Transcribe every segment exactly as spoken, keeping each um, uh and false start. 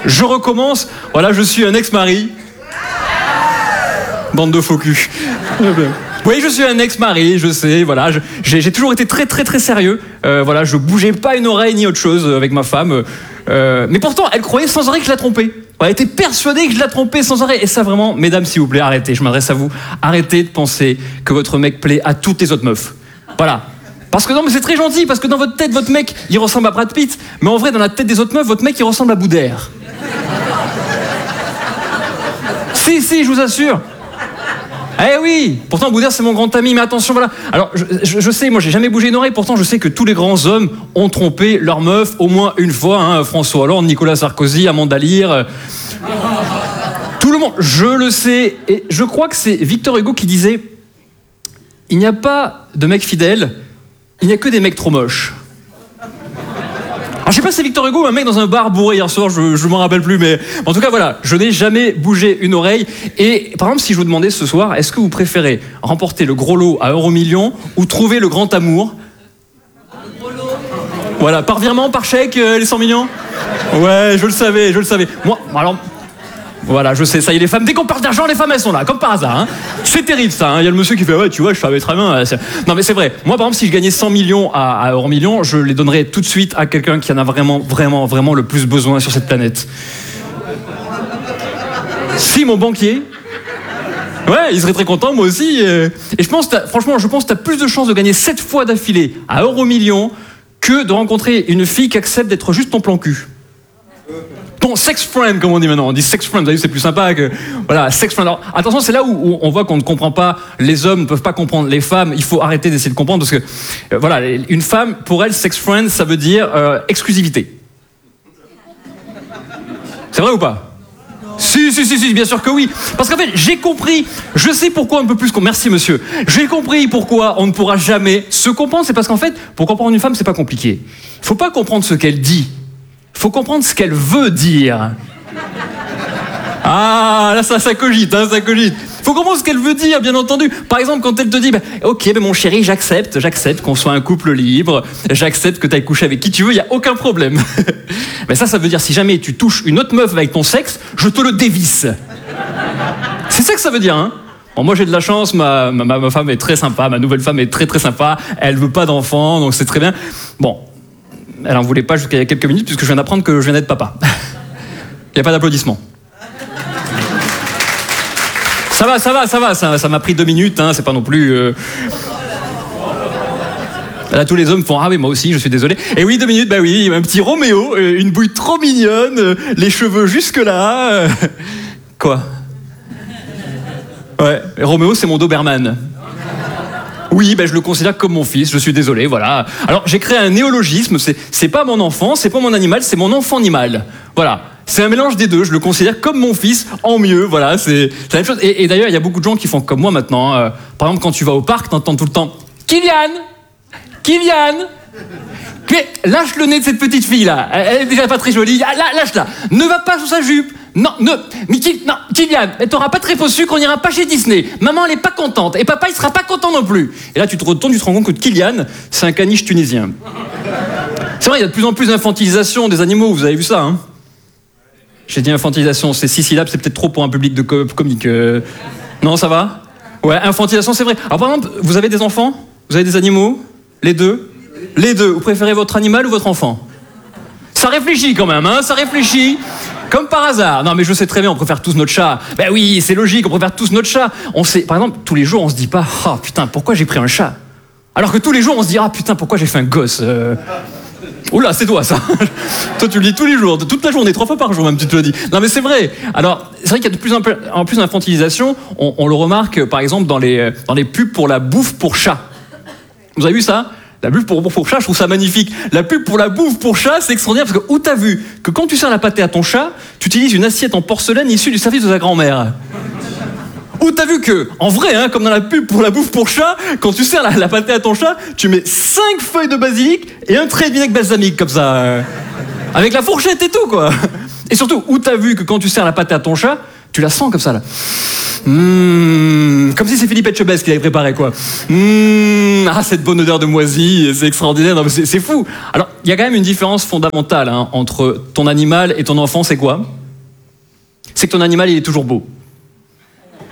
Je recommence. Voilà, je suis un ex-mari. Bande de faux cul. Oui, je suis un ex-mari, je sais, voilà. Je, j'ai, j'ai toujours été très, très, très sérieux. Euh, voilà, je bougeais pas une oreille ni autre chose avec ma femme. Euh, mais pourtant, elle croyait sans arrêt que je la trompais. Elle était persuadée que je la trompais sans arrêt. Et ça, vraiment, mesdames, s'il vous plaît, arrêtez. Je m'adresse à vous. Arrêtez de penser que votre mec plaît à toutes les autres meufs. Voilà. Parce que non, mais c'est très gentil, parce que dans votre tête, votre mec, il ressemble à Brad Pitt. Mais en vrai, dans la tête des autres meufs, votre mec, il ressemble à Boudère. Si, si, je vous assure. Eh oui, pourtant Boudère c'est mon grand ami, mais attention, voilà. Alors je, je, je sais, moi j'ai jamais bougé une oreille, pourtant je sais que tous les grands hommes ont trompé leur meuf au moins une fois, hein, François Hollande, Nicolas Sarkozy, Amanda Lear, euh, tout le monde, je le sais, et je crois que c'est Victor Hugo qui disait « Il n'y a pas de mecs fidèles, il n'y a que des mecs trop moches ». Alors, je sais pas si c'est Victor Hugo ou un mec dans un bar bourré hier soir, je, je m'en rappelle plus, mais en tout cas voilà, je n'ai jamais bougé une oreille. Et par exemple, si je vous demandais ce soir, est-ce que vous préférez remporter le gros lot à Euromillions ou trouver le grand amour ? Le gros lot. Voilà, par virement, par chèque, euh, les cent millions ? Ouais, je le savais, je le savais. Moi, alors... Voilà, je sais, ça y est, les femmes, dès qu'on parle d'argent, les femmes, elles sont là, comme par hasard. Hein. C'est terrible, ça. Il hein. y a le monsieur qui fait « Ouais, tu vois, je savais très bien. » Non, mais c'est vrai. Moi, par exemple, si je gagnais cent millions à, à Euromillions, je les donnerais tout de suite à quelqu'un qui en a vraiment, vraiment, vraiment le plus besoin sur cette planète. Si, mon banquier. Ouais, il serait très content, moi aussi. Et je pense, franchement, je pense que tu as plus de chances de gagner sept fois d'affilée à Euromillions que de rencontrer une fille qui accepte d'être juste ton plan cul. Ton sex friend, comme on dit maintenant. On dit sex friend, vous avez vu, c'est plus sympa que... Voilà, sex friend. Alors, attention, c'est là où, où on voit qu'on ne comprend pas. Les hommes ne peuvent pas comprendre les femmes. Il faut arrêter d'essayer de comprendre parce que, euh, voilà, une femme, pour elle, sex friend, ça veut dire euh, exclusivité. C'est vrai ou pas ? Si, si, si, si, bien sûr que oui. Parce qu'en fait, j'ai compris, je sais pourquoi on ne peut plus se comprendre. Merci, monsieur. J'ai compris pourquoi on ne pourra jamais se comprendre. C'est parce qu'en fait, pour comprendre une femme, c'est pas compliqué. Il ne faut pas comprendre ce qu'elle dit. Il faut comprendre ce qu'elle veut dire. Ah, là, ça, ça cogite, hein, ça cogite. Il faut comprendre ce qu'elle veut dire, bien entendu. Par exemple, quand elle te dit, bah, ok, bah, mon chéri, j'accepte, j'accepte qu'on soit un couple libre, j'accepte que tu ailles coucher avec qui tu veux, il n'y a aucun problème. Mais ça, ça veut dire, si jamais tu touches une autre meuf avec ton sexe, je te le dévisse. C'est ça que ça veut dire, hein. Bon, moi, j'ai de la chance, ma, ma, ma femme est très sympa, ma nouvelle femme est très, très sympa, elle veut pas d'enfant, donc c'est très bien. Bon. Elle en voulait pas jusqu'à il y a quelques minutes, puisque je viens d'apprendre que je viens d'être papa. Il n'y a pas d'applaudissements. Ça va, ça va, ça va, ça, ça m'a pris deux minutes, hein, c'est pas non plus... Euh... Là, tous les hommes font « Ah oui, moi aussi, je suis désolé. » Et oui, deux minutes, bah oui, un petit Roméo, une bouille trop mignonne, les cheveux jusque-là... Euh... Quoi ? Ouais, Roméo, c'est mon Doberman. Oui, ben je le considère comme mon fils, je suis désolé, voilà. Alors, j'ai créé un néologisme, c'est, c'est pas mon enfant, c'est pas mon animal, c'est mon enfant-animal. Voilà. C'est un mélange des deux, je le considère comme mon fils, en mieux, voilà, c'est, c'est la même chose. Et, et d'ailleurs, il y a beaucoup de gens qui font comme moi maintenant. Hein. Par exemple, quand tu vas au parc, t'entends tout le temps « Kylian ! Kylian !» Mais lâche le nez de cette petite fille-là, elle est déjà pas très jolie, lâche-la, ne va pas sous sa jupe. Non, ne, mais qui, non, Kylian, t'auras pas très faux sucre, on n'ira pas chez Disney. Maman, elle est pas contente, et papa, il sera pas content non plus. Et là, tu te retournes, tu te rends compte que Kylian, c'est un caniche tunisien. C'est vrai, il y a de plus en plus d'infantilisation des animaux, vous avez vu ça, hein ? J'ai dit infantilisation, c'est six syllabes, c'est peut-être trop pour un public de co- comique. Euh... Non, ça va ? Ouais, infantilisation, c'est vrai. Alors, par exemple, vous avez des enfants ? Vous avez des animaux ? Les deux ? Les deux. Vous préférez votre animal ou votre enfant ? Ça réfléchit quand même, hein ? Ça réfléchit. Comme par hasard. Non, mais je sais très bien, on préfère tous notre chat. Ben oui, c'est logique, on préfère tous notre chat. On sait, par exemple, tous les jours, on se dit pas, ah oh, putain, pourquoi j'ai pris un chat ? Alors que tous les jours, on se dit, ah putain, pourquoi j'ai fait un gosse euh... Oula, c'est toi ça. Toi, tu le dis tous les jours, toute la journée, trois fois par jour même, tu te le dis. Non, mais c'est vrai. Alors, c'est vrai qu'il y a de plus en plus, en plus d'infantilisation. On, on le remarque, par exemple, dans les, dans les pubs pour la bouffe pour chat. Vous avez vu ça ? La pub pour, pour, pour chat, je trouve ça magnifique. La pub pour la bouffe pour chat, c'est extraordinaire parce que où t'as vu que quand tu sers la pâtée à ton chat, tu utilises une assiette en porcelaine issue du service de ta grand-mère. Où t'as vu que, en vrai, hein, comme dans la pub pour la bouffe pour chat, quand tu sers la, la pâtée à ton chat, tu mets cinq feuilles de basilic et un trait de vinaigre balsamique comme ça, euh, avec la fourchette et tout quoi. Et surtout, où t'as vu que quand tu sers la pâtée à ton chat, tu la sens comme ça là. Mmh, comme si c'est Philippe Etchebest qui l'avait préparé quoi. Mmh, ah cette bonne odeur de moisi, c'est extraordinaire, non, mais c'est, c'est fou. Alors il y a quand même une différence fondamentale hein, entre ton animal et ton enfant, c'est quoi ? c'est que ton animal, il est toujours beau. Pourquoi ?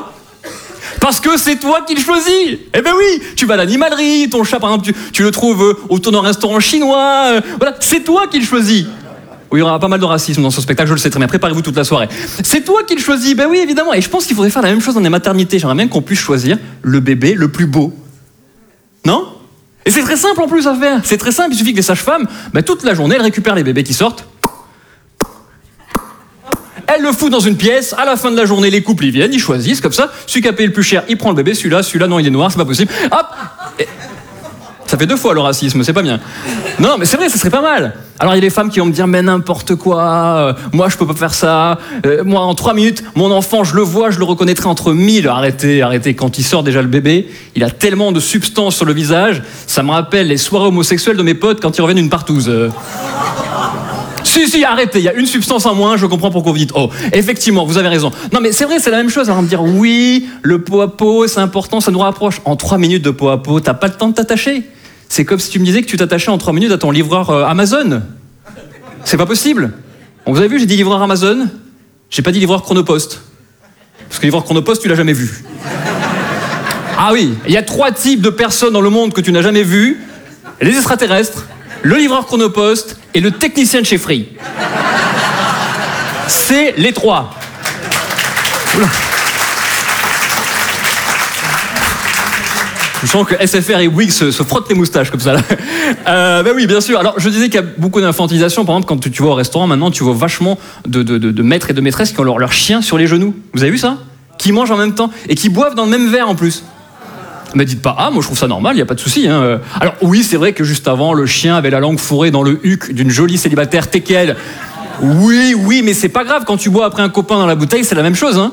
Parce que c'est toi qui le choisis. Eh ben oui, tu vas à l'animalerie, ton chat, par exemple, tu, tu le trouves autour d'un restaurant chinois. Euh, voilà, c'est toi qui le choisis. Oui, il y aura pas mal de racisme dans ce spectacle, je le sais très bien. Préparez-vous toute la soirée. C'est toi qui le choisis. Ben oui, évidemment. Et je pense qu'il faudrait faire la même chose dans les maternités. J'aimerais bien qu'on puisse choisir le bébé le plus beau. Non ? Et c'est très simple en plus à faire. C'est très simple. Il suffit que les sages-femmes, ben, toute la journée, elles récupèrent les bébés qui sortent. Elle le fout dans une pièce, à la fin de la journée, les couples, ils viennent, ils choisissent, comme ça, celui qui a payé le plus cher, il prend le bébé, celui-là, celui-là, non, il est noir, c'est pas possible, hop et... Ça fait deux fois le racisme, c'est pas bien. Non, mais c'est vrai, ça serait pas mal. Alors il y a des femmes qui vont me dire, mais n'importe quoi, euh, moi je peux pas faire ça, euh, moi en trois minutes, mon enfant, je le vois, je le reconnaîtrai entre mille. Arrêtez, arrêtez, quand il sort déjà le bébé, il a tellement de substance sur le visage, ça me rappelle les soirées homosexuelles de mes potes quand ils reviennent d'une partouze. Euh... Si, si, arrêtez, il y a une substance en moins, je comprends pourquoi vous dites « Oh, effectivement, vous avez raison ». Non, mais c'est vrai, c'est la même chose. Alors, me dire « Oui, le pot à pot, c'est important, ça nous rapproche ». En trois minutes de pot à pot, t'as pas le temps de t'attacher. C'est comme si tu me disais que tu t'attachais en trois minutes à ton livreur euh, Amazon. C'est pas possible. Bon, vous avez vu, j'ai dit livreur Amazon, j'ai pas dit livreur Chronopost. Parce que livreur Chronopost, tu l'as jamais vu. Ah oui, il y a trois types de personnes dans le monde que tu n'as jamais vues. Les extraterrestres, le livreur Chronopost et le technicien de chez Free. C'est les trois. Oula. Je sens que S F R et Bouygues se, se frottent les moustaches comme ça. Là. Euh, ben oui, bien sûr. Alors, je disais qu'il y a beaucoup d'infantilisation. Par exemple, quand tu, tu vas au restaurant, maintenant, tu vois vachement de, de, de, de maîtres et de maîtresses qui ont leur, leur chien sur les genoux. Vous avez vu ça ? Qui mangent en même temps et qui boivent dans le même verre en plus. Mais dites pas, ah, moi je trouve ça normal, il n'y a pas de souci. Hein. Alors oui, c'est vrai que juste avant, le chien avait la langue fourrée dans le huc d'une jolie célibataire teckel. Oui, oui, mais c'est pas grave, quand tu bois après un copain dans la bouteille, c'est la même chose. Hein.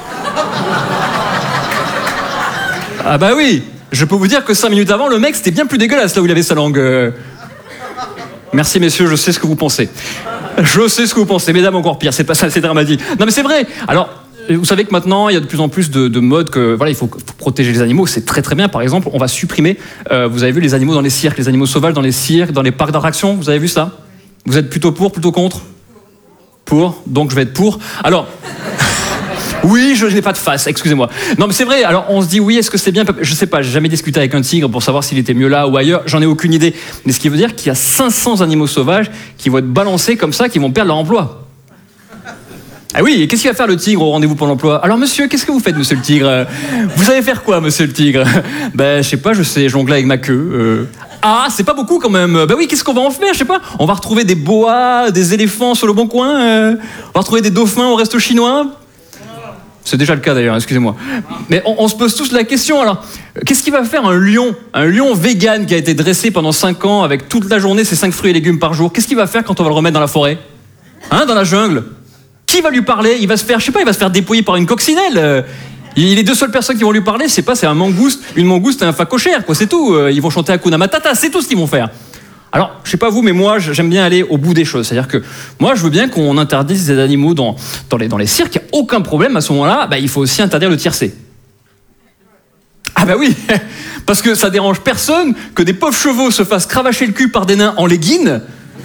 Ah bah oui, je peux vous dire que cinq minutes avant, le mec, c'était bien plus dégueulasse là où il avait sa langue. Merci messieurs, je sais ce que vous pensez. Je sais ce que vous pensez, mesdames encore pire, c'est pas ça, c'est dramatique. Non mais c'est vrai, alors... Vous savez que maintenant, il y a de plus en plus de, de modes que voilà, il faut, faut protéger les animaux, c'est très très bien. Par exemple, on va supprimer, euh, vous avez vu les animaux dans les cirques, les animaux sauvages dans les cirques, dans les parcs d'attractions, vous avez vu ça ? Vous êtes plutôt pour, plutôt contre ? Pour, donc je vais être pour. Alors, oui, je, je n'ai pas de face, excusez-moi. Non mais c'est vrai, alors on se dit oui, est-ce que c'est bien ? Je sais pas, j'ai jamais discuté avec un tigre pour savoir s'il était mieux là ou ailleurs, j'en ai aucune idée. Mais ce qui veut dire qu'il y a cinq cents animaux sauvages qui vont être balancés comme ça, qui vont perdre leur emploi. Ah oui, et qu'est-ce qu'il va faire le tigre au rendez-vous pour l'emploi ? Alors monsieur, qu'est-ce que vous faites, monsieur le tigre ? Vous savez faire quoi, monsieur le tigre ? Ben, je sais pas, je sais jongler avec ma queue. Euh... Ah, c'est pas beaucoup quand même. Ben oui, qu'est-ce qu'on va en faire ? Je sais pas. On va retrouver des boas, des éléphants sur le bon coin. Euh... On va retrouver des dauphins au resto chinois. C'est déjà le cas d'ailleurs, excusez-moi. Mais on, on se pose tous la question, alors, qu'est-ce qu'il va faire un lion ? Un lion vegan qui a été dressé pendant cinq ans avec toute la journée ses cinq fruits et légumes par jour. Qu'est-ce qu'il va faire quand on va le remettre dans la forêt ? Hein, dans la jungle ? Qui va lui parler ? Il va se faire, je sais pas, il va se faire dépouiller par une coccinelle. Il, les deux seules personnes qui vont lui parler, c'est pas, c'est un mangouste, une mangouste et un phacochère, quoi, c'est tout. Ils vont chanter Hakuna Matata, c'est tout ce qu'ils vont faire. Alors, je sais pas vous, mais moi, j'aime bien aller au bout des choses. C'est-à-dire que moi, je veux bien qu'on interdise les animaux dans, dans, les, dans les cirques, il n'y a aucun problème. À ce moment-là, bah, il faut aussi interdire le tiercé. Ah bah oui, parce que ça dérange personne que des pauvres chevaux se fassent cravacher le cul par des nains en leggings.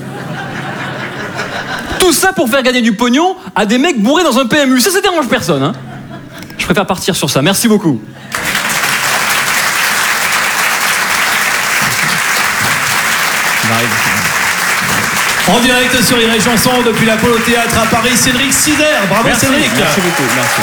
Tout ça pour faire gagner du pognon à des mecs bourrés dans un P M U. Ça, ça dérange personne. Hein. Je préfère partir sur ça. Merci beaucoup. En direct sur Rire et Chanson depuis l'Apollo Théâtre à Paris, Cédric Sider. Bravo merci, Cédric. Merci beaucoup. Merci.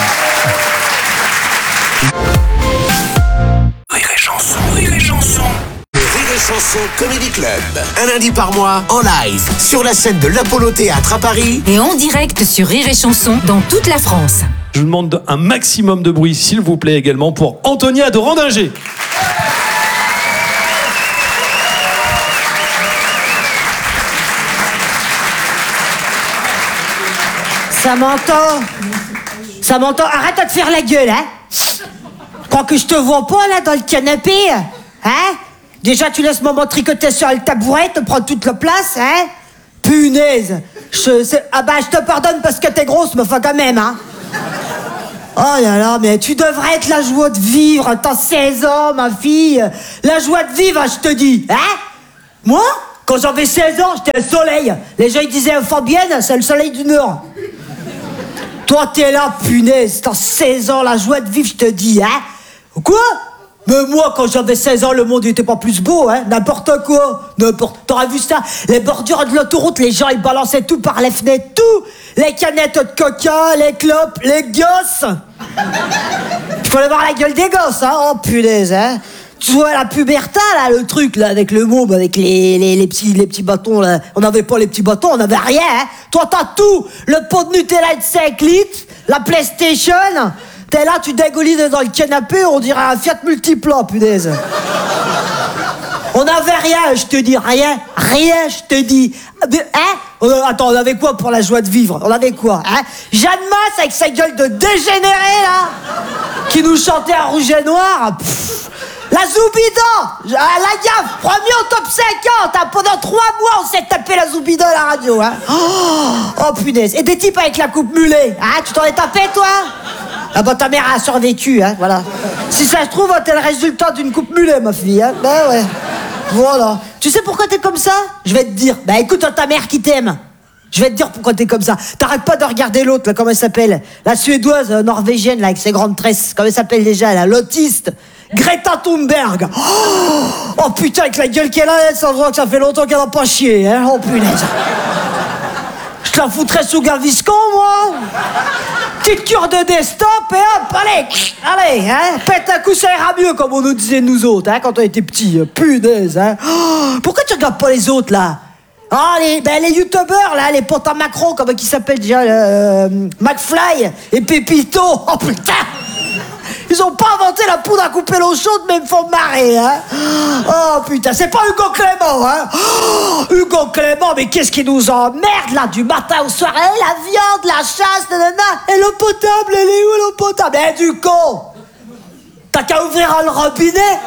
Rire et Chanson. Rire et Chanson. Rire et Chanson Comedy Club. Un lundi par mois en live sur la scène de l'Apollo Théâtre à Paris. Et en direct sur Rire et Chanson dans toute la France. Je vous demande un maximum de bruit, s'il vous plaît, également pour Antonia de Randinger. Ça m'entend. Ça m'entend. Arrête de te faire la gueule, hein. Crois que je te vois pas, là, dans le canapé, hein. Déjà, tu laisses maman tricoter sur le tabouret, te prendre toute la place, hein. Punaise. Je, ah bah, je te pardonne parce que t'es grosse, mais enfin, quand même, hein. Oh là là, mais tu devrais être la joie de vivre. T'as seize ans, ma fille. La joie de vivre, je te dis, hein. Moi, quand j'avais seize ans, j'étais le soleil. Les gens, ils disaient, Fabienne, c'est le soleil du Nord. Toi, t'es là, punaise, t'as seize ans, la joie de vivre, je te dis, hein. Quoi? Mais moi, quand j'avais seize ans, le monde n'était pas plus beau, hein. N'importe quoi. N'importe. T'aurais vu ça? Les bordures de l'autoroute, les gens, ils balançaient tout par les fenêtres, tout. Les canettes de coca, les clopes, les gosses. Il fallait voir la gueule des gosses, hein. Oh, punaise, hein. Tu vois la puberté, là, le truc, là, avec le môme, avec les, les, les, petits, les petits bâtons, là. On n'avait pas les petits bâtons, on n'avait rien, hein. Toi, t'as tout. Le pot de Nutella de cinq litres, la PlayStation. T'es là, tu dégolines dans le canapé, on dirait un Fiat Multipla, punaise. On n'avait rien, je te dis, rien, rien, je te dis. Hein? Attends, on avait quoi pour la joie de vivre? On avait quoi, hein? Jeanne Masse avec sa gueule de dégénéré, là, qui nous chantait à rouge et noir. Pff. La Zoubida, la gaffe, premier au top cinquante, hein. Pendant trois mois, on s'est tapé la Zoubida à la radio, hein. Oh, oh punaise. Et des types avec la coupe mulet, hein? Tu t'en es tapé, toi? Ah bah ta mère a survécu, hein, voilà. Si ça se trouve, t'es le résultat d'une coupe mulet, ma fille, hein. Ben ouais. Voilà. Tu sais pourquoi t'es comme ça? Je vais te dire. Bah écoute, ta mère qui t'aime. Je vais te dire pourquoi t'es comme ça. T'arrêtes pas de regarder l'autre, là, comment elle s'appelle? La suédoise euh, norvégienne, là, avec ses grandes tresses. Comment elle s'appelle déjà, là? L'autiste. Greta Thunberg. Oh, oh putain, avec la gueule qu'elle a, elle, ça voit que ça fait longtemps qu'elle a pas chié, hein. Oh punaise. Je te la foutrais sous Gaviscon, moi. Petite cure de desktop et hop, allez, allez, hein. Pète un coup, ça ira mieux, comme on nous disait nous autres, hein, quand on était petits. Punaise, hein. Oh, pourquoi tu regardes pas les autres, là? Ah, oh, les, ben, les youtubeurs, là, les potes à Macron, comment ils s'appellent déjà, euh, McFly et Pépito. Oh putain! Ils ont pas inventé la poudre à couper l'eau chaude, mais ils me font marrer, hein. Oh putain, c'est pas Hugo Clément, hein. Oh, Hugo Clément, mais qu'est-ce qui nous emmerde, là, du matin au soir? Eh, la viande, la chasse, nanana. Et l'eau potable, elle est où, l'eau potable? Eh, du con! T'as qu'à ouvrir le robinet.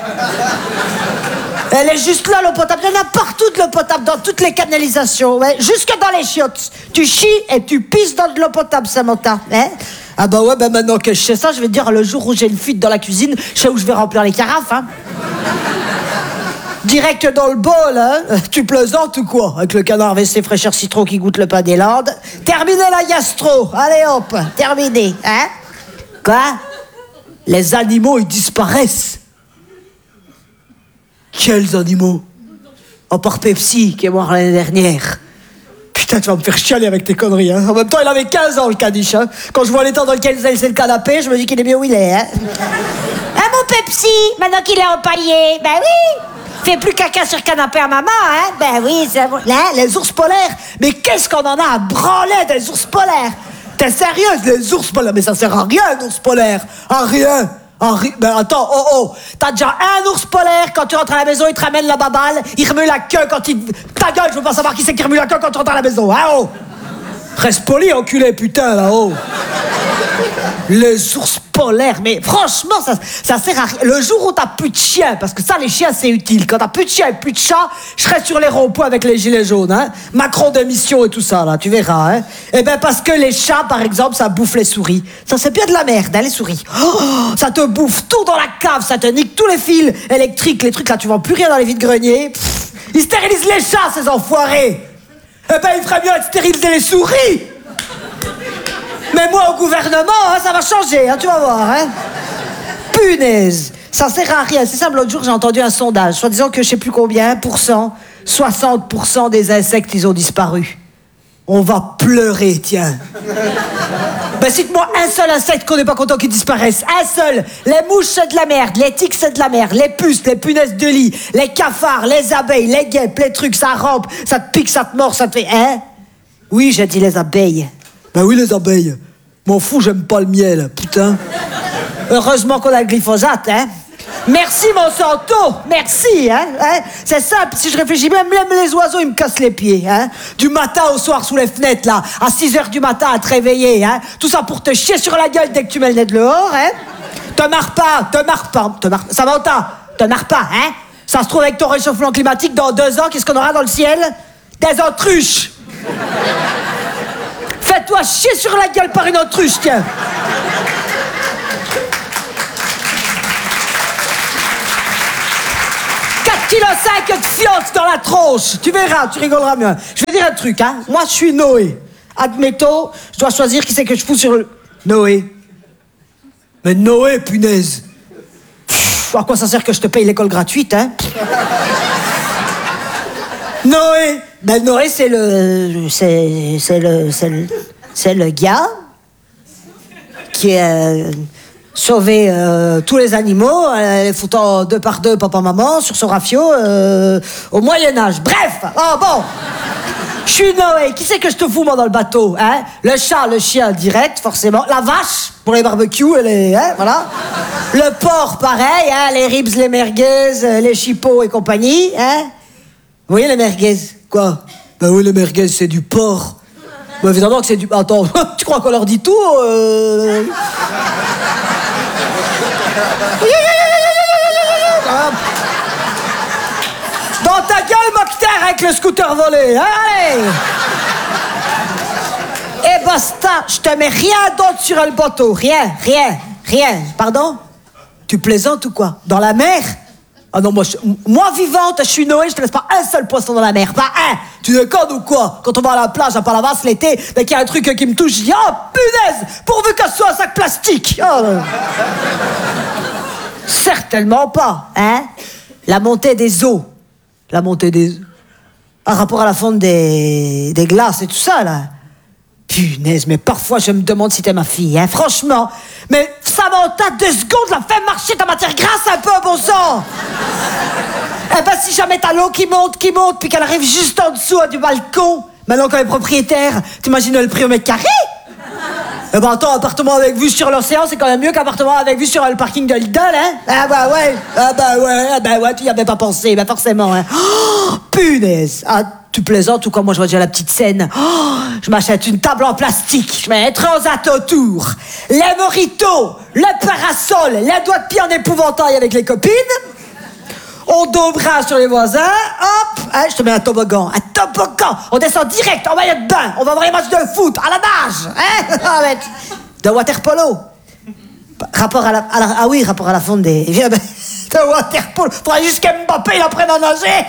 Elle est juste là, l'eau potable. Il y en a partout de l'eau potable, dans toutes les canalisations, ouais. Jusque dans les chiottes. Tu chies et tu pisses dans de l'eau potable, Samantha, hein. Ah bah ouais, bah maintenant que je sais ça, je vais te dire, le jour où j'ai une fuite dans la cuisine, je sais où je vais remplir les carafes, hein. Direct dans le bol, hein. Tu plaisantes ou quoi? Avec le canard W C fraîcheur citron qui goûte le pain des Landes. Terminé la gastro. Allez hop, terminé, hein. Quoi? Les animaux, ils disparaissent. Quels animaux? À part Pepsi, qui est mort l'année dernière. Putain, tu vas me faire chialer avec tes conneries, hein. En même temps, il avait quinze ans, le caniche, hein. Quand je vois l'état dans lequel c'est le canapé, je me dis qu'il est bien où il est, hein. Ah, mon Pepsi, maintenant qu'il est empaillé, ben oui. Fais plus caca sur le canapé à maman, hein. Ben oui, c'est bon. Là, les ours polaires, mais qu'est-ce qu'on en a à branler des ours polaires? T'es sérieuse, les ours polaires? Mais ça sert à rien, un ours polaire. À rien. À ri... Ben attends, oh oh. T'as déjà un ours polaire, quand tu rentres à la maison, il te ramène la baballe, il remue la queue quand il... Ta gueule, je veux pas savoir qui c'est qui remue la queue quand tu rentres à la maison, hein, oh. Reste poli, enculé, putain, là-haut. Les ours polaires, mais franchement, ça, ça sert à rien. Le jour où t'as plus de chiens, parce que ça, les chiens, c'est utile. Quand t'as plus de chiens et plus de chats, je serai sur les ronds-points avec les gilets jaunes, hein. Macron démission et tout ça, là, tu verras, hein. Eh ben, parce que les chats, par exemple, ça bouffe les souris. Ça, c'est bien de la merde, hein, les souris. Oh, ça te bouffe tout dans la cave, ça te nique tous les fils électriques, les trucs, là, tu vends plus rien dans les vides-greniers. Pff, ils stérilisent les chats, ces enfoirés. Eh ben, il ferait mieux de stériliser les souris. Mais moi, au gouvernement, hein, ça va changer, hein, tu vas voir, hein. Punaise, ça sert à rien. C'est simple, l'autre jour, j'ai entendu un sondage, soit disant que je sais plus combien, pour cent, soixante pour cent des insectes, ils ont disparu. On va pleurer, tiens. Ben, cite-moi un seul insecte qu'on n'est pas content qu'il disparaisse. Un seul. Les mouches, c'est de la merde. Les tiques, c'est de la merde. Les puces, les punaises de lit, les cafards, les abeilles, les guêpes, les trucs, ça rampe, ça te pique, ça te mord, ça te fait... Hein? Oui, j'ai dit les abeilles. Ben oui, les abeilles. M'en fous, j'aime pas le miel, putain. Heureusement qu'on a le glyphosate, hein. Merci, Monsanto, merci, hein, hein. C'est simple, si je réfléchis même, même les oiseaux, ils me cassent les pieds, hein. Du matin au soir, sous les fenêtres, là, à six heures du matin, à te réveiller, hein. Tout ça pour te chier sur la gueule dès que tu mets le nez dehors, hein. Te marre pas, te marre pas, te marre... Samantha, te marre pas, hein. Ça se trouve, avec ton réchauffement climatique, dans deux ans, qu'est-ce qu'on aura dans le ciel? Des autruches. Fais-toi chier sur la gueule par une autruche, tiens. quatre virgule cinq kilos de fiottes dans la tronche. Tu verras, tu rigoleras mieux. Je vais dire un truc, hein. Moi, je suis Noé. admettons, je dois choisir qui c'est que je fous sur le... Noé. Mais Noé, punaise. Pff, à quoi ça sert que je te paye l'école gratuite, hein? Noé. Ben Noé, c'est le... C'est, c'est le... C'est le... C'est le gars qui a euh, sauvé euh, tous les animaux, euh, les foutant deux par deux, papa-maman, sur son rafio, euh, au Moyen-Âge. Bref, oh bon, je suis Noé. Qui c'est que je te fous, moi, dans le bateau, hein? Le chat, le chien, direct, forcément. La vache, pour les barbecues, et les... Hein, voilà. Le porc, pareil, hein, les ribs, les merguez, les chipots et compagnie, hein? Vous voyez les merguez? Quoi? Ben oui, les merguez, c'est du porc. Bah évidemment que c'est du... Attends, tu crois qu'on leur dit tout euh... Dans ta gueule, Mokhtar, avec le scooter volé, hein, allez. Et basta, je te mets rien d'autre sur le bateau, rien, rien, rien. Pardon? Tu plaisantes ou quoi? Dans la mer? Ah non, moi, je, moi vivante, je suis Noé, je te laisse pas un seul poisson dans la mer, pas un. Tu déconnes ou quoi? Quand on va à la plage à Palavas l'été, dès qu'il y a un truc qui me touche, je dis, oh punaise, pourvu que ce soit un sac plastique. Oh. Certainement pas, hein? La montée des eaux. La montée des... Par rapport à la fonte des, des glaces et tout ça, là. Punaise, mais parfois je me demande si t'es ma fille, hein, franchement. Mais Samantha, deux secondes, la fais marcher ta matière grasse un peu, bon sang. Eh ben, si jamais t'as l'eau qui monte, qui monte, puis qu'elle arrive juste en dessous du balcon, maintenant qu'on est propriétaire, t'imagines le prix au mètre carré? Eh ben, attends, appartement avec vue sur l'océan, c'est quand même mieux qu'appartement avec vue sur le parking de Lidl, hein? Ah bah ouais, ah bah ouais, ah bah ouais, tu y avais pas pensé, bah forcément, hein. Oh, punaise. Ah, tu plaisantes ou quoi? Moi, je vois déjà la petite scène. Oh, je m'achète une table en plastique, je mets un transat autour, les mojitos, le parasol, les doigts de pied en épouvantail avec les copines. On dobra sur les voisins, hop, hein, je te mets un toboggan, un toboggan. On descend direct en maillot de bain. On va voir les matchs de foot à la nage, hein, de water polo. Rapport à la, à la, ah oui, rapport à la fonte des, de water polo. Faudrait juste qu'Mbappé il apprenne à nager.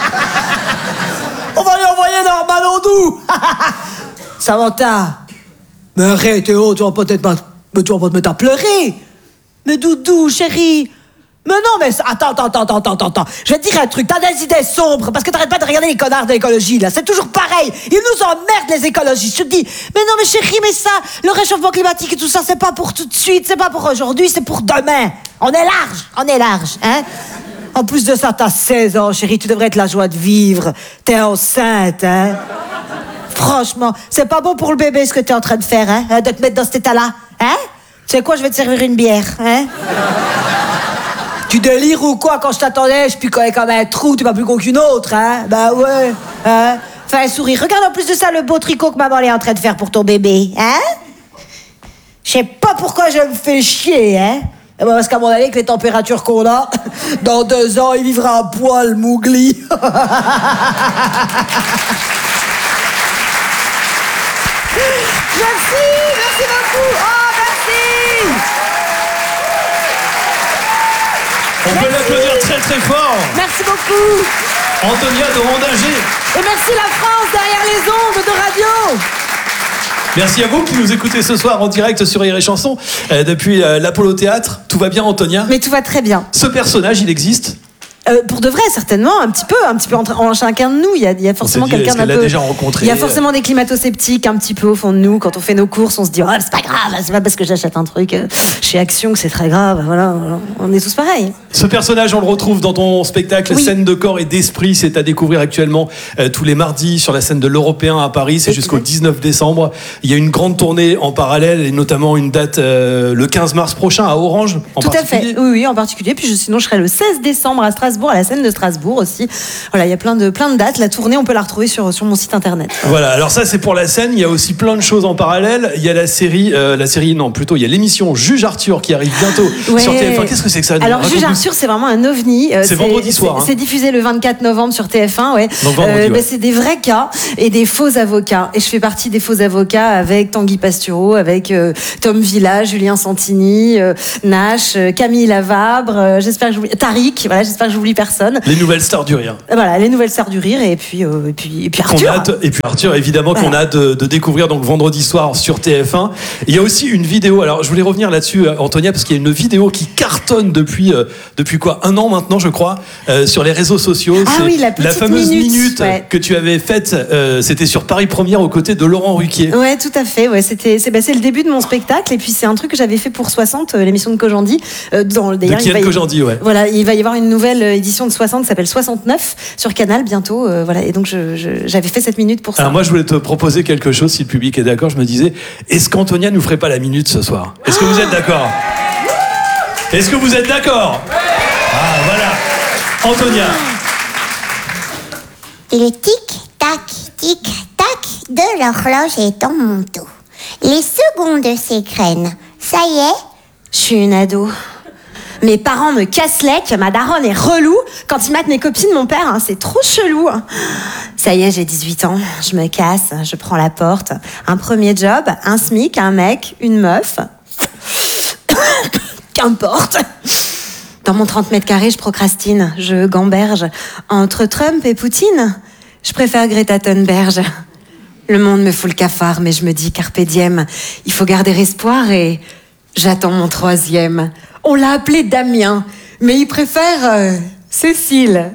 On va lui envoyer dans Malondou. Samantha, mais arrête, oh, tu vas peut-être pas, mais tu vas pas te mettre à pleurer. Mais Doudou, chérie. Mais non, mais attends, attends, attends, attends, attends, attends. Je vais te dire un truc, t'as des idées sombres, parce que t'arrêtes pas de regarder les connards de l'écologie, là. C'est toujours pareil. Ils nous emmerdent, les écologistes. Je te dis, mais non, mais chérie, mais ça, le réchauffement climatique et tout ça, c'est pas pour tout de suite, c'est pas pour aujourd'hui, c'est pour demain. On est large, on est large, hein. En plus de ça, t'as seize ans, chérie, tu devrais être la joie de vivre. T'es enceinte, hein. Franchement, c'est pas bon pour le bébé, ce que t'es en train de faire, hein, de te mettre dans cet état-là, hein. Tu sais quoi, je vais te servir une bière, hein. Tu délires ou quoi? Quand je t'attendais, je picolais comme un trou, tu m'as plus gros qu'une autre, hein? Bah ouais, hein? Fais un sourire. Regarde en plus de ça le beau tricot que maman est en train de faire pour ton bébé, hein? Je sais pas pourquoi je me fais chier, hein? Eh ben parce qu'à mon avis, avec les températures qu'on a, dans deux ans, il vivra à poil mougli. Merci, merci beaucoup. Oh, merci. On peut l'applaudir très très fort. Merci beaucoup. Antonia de Rondinger. Et merci la France derrière les ondes de radio. Merci à vous qui nous écoutez ce soir en direct sur Rire et Chanson euh, depuis euh, l'Apollo Théâtre. Tout va bien, Antonia? Mais tout va très bien. Ce personnage, il existe? Euh, pour de vrai, certainement, un petit peu, un petit peu en, en chacun de nous. Il y a, il y a forcément quelqu'un d'un peu. Déjà rencontré. Il y a forcément des climato-sceptiques un petit peu au fond de nous. Quand on fait nos courses, on se dit oh, c'est pas grave, c'est pas parce que j'achète un truc euh, chez Action que c'est très grave. Voilà, on est tous pareils. Ce personnage, on le retrouve dans ton spectacle oui. Scène de corps et d'esprit. C'est à découvrir actuellement euh, tous les mardis sur la scène de l'Européen à Paris. C'est jusqu'au dix-neuf décembre. Il y a une grande tournée en parallèle et notamment une date euh, le quinze mars prochain à Orange. En Tout à fait. Oui, oui, en particulier. Puis je, sinon, je serai le seize décembre à Strasbourg à la scène de Strasbourg aussi. Voilà, il y a plein de, plein de dates. La tournée, on peut la retrouver sur, sur mon site internet. Voilà, alors ça c'est pour la scène. Il y a aussi plein de choses en parallèle. Il y a la série, euh, la série, non, plutôt, il y a l'émission Juge Arthur qui arrive bientôt ouais. sur T F un. Qu'est-ce que c'est que ça? Alors, Juge Arthur, c'est vraiment un ovni. C'est, c'est vendredi soir. C'est, hein. c'est diffusé le vingt-quatre novembre sur T F un, ouais. Donc, vendredi, euh, bah, ouais. c'est des vrais cas et des faux avocats. Et je fais partie des faux avocats avec Tanguy Pastureau, avec euh, Tom Villa, Julien Santini, euh, Nash, euh, Camille Lavabre, euh, j'espère que je vous... Tariq, voilà, j'espère que je vous j'oublie personne. Les nouvelles stars du rire. Voilà, les nouvelles stars du rire et puis euh, et puis et puis On Arthur. a hâte- et puis Arthur, évidemment, qu'on Voilà. a hâte de, de découvrir donc vendredi soir sur T F un. Il y a aussi une vidéo. Alors, je voulais revenir là-dessus, euh, Antonia, parce qu'il y a une vidéo qui cartonne depuis euh, depuis quoi, un an maintenant, je crois, euh, sur les réseaux sociaux. Ah C'est oui, la petite fameuse minute, minute, ouais. que tu avais faite. euh, C'était sur Paris Première aux côtés de Laurent Ruquier. Ouais, tout à fait. Ouais, c'était c'est bah, c'est le début de mon spectacle et puis c'est un truc que j'avais fait pour soixante, euh, l'émission de Kojandi. Euh, dans De d'ailleurs, il Kian va y- Kojandi, ouais. Voilà, il va y avoir une nouvelle édition de soixante qui s'appelle soixante-neuf sur Canal bientôt. euh, voilà, et donc je, je- j'avais fait cette minute pour ça. Alors moi, je voulais te proposer quelque chose, si le public est d'accord. Je me disais, est-ce qu'Antonia nous ferait pas la minute ce soir? Est-ce que vous êtes d'accord? Est-ce que vous êtes d'accord? Ah, voilà. Antonia. Le tic-tac, tic-tac de l'horloge est dans mon dos. Les secondes s'égrènent. Ça y est, Je suis une ado. Mes parents me cassent l'ec, ma daronne est relou. Quand ils matent mes copines, mon père, hein, c'est trop chelou. Ça y est, j'ai dix-huit ans, je me casse, je prends la porte. Un premier job, un SMIC, un mec, une meuf. Qu'importe. Dans mon trente mètres carrés, je procrastine, je gamberge. Entre Trump et Poutine, je préfère Greta Thunberg. Le monde me fout le cafard, mais je me dis carpe diem. Il faut garder espoir et j'attends mon troisième. On l'a appelé Damien, mais il préfère euh, Cécile.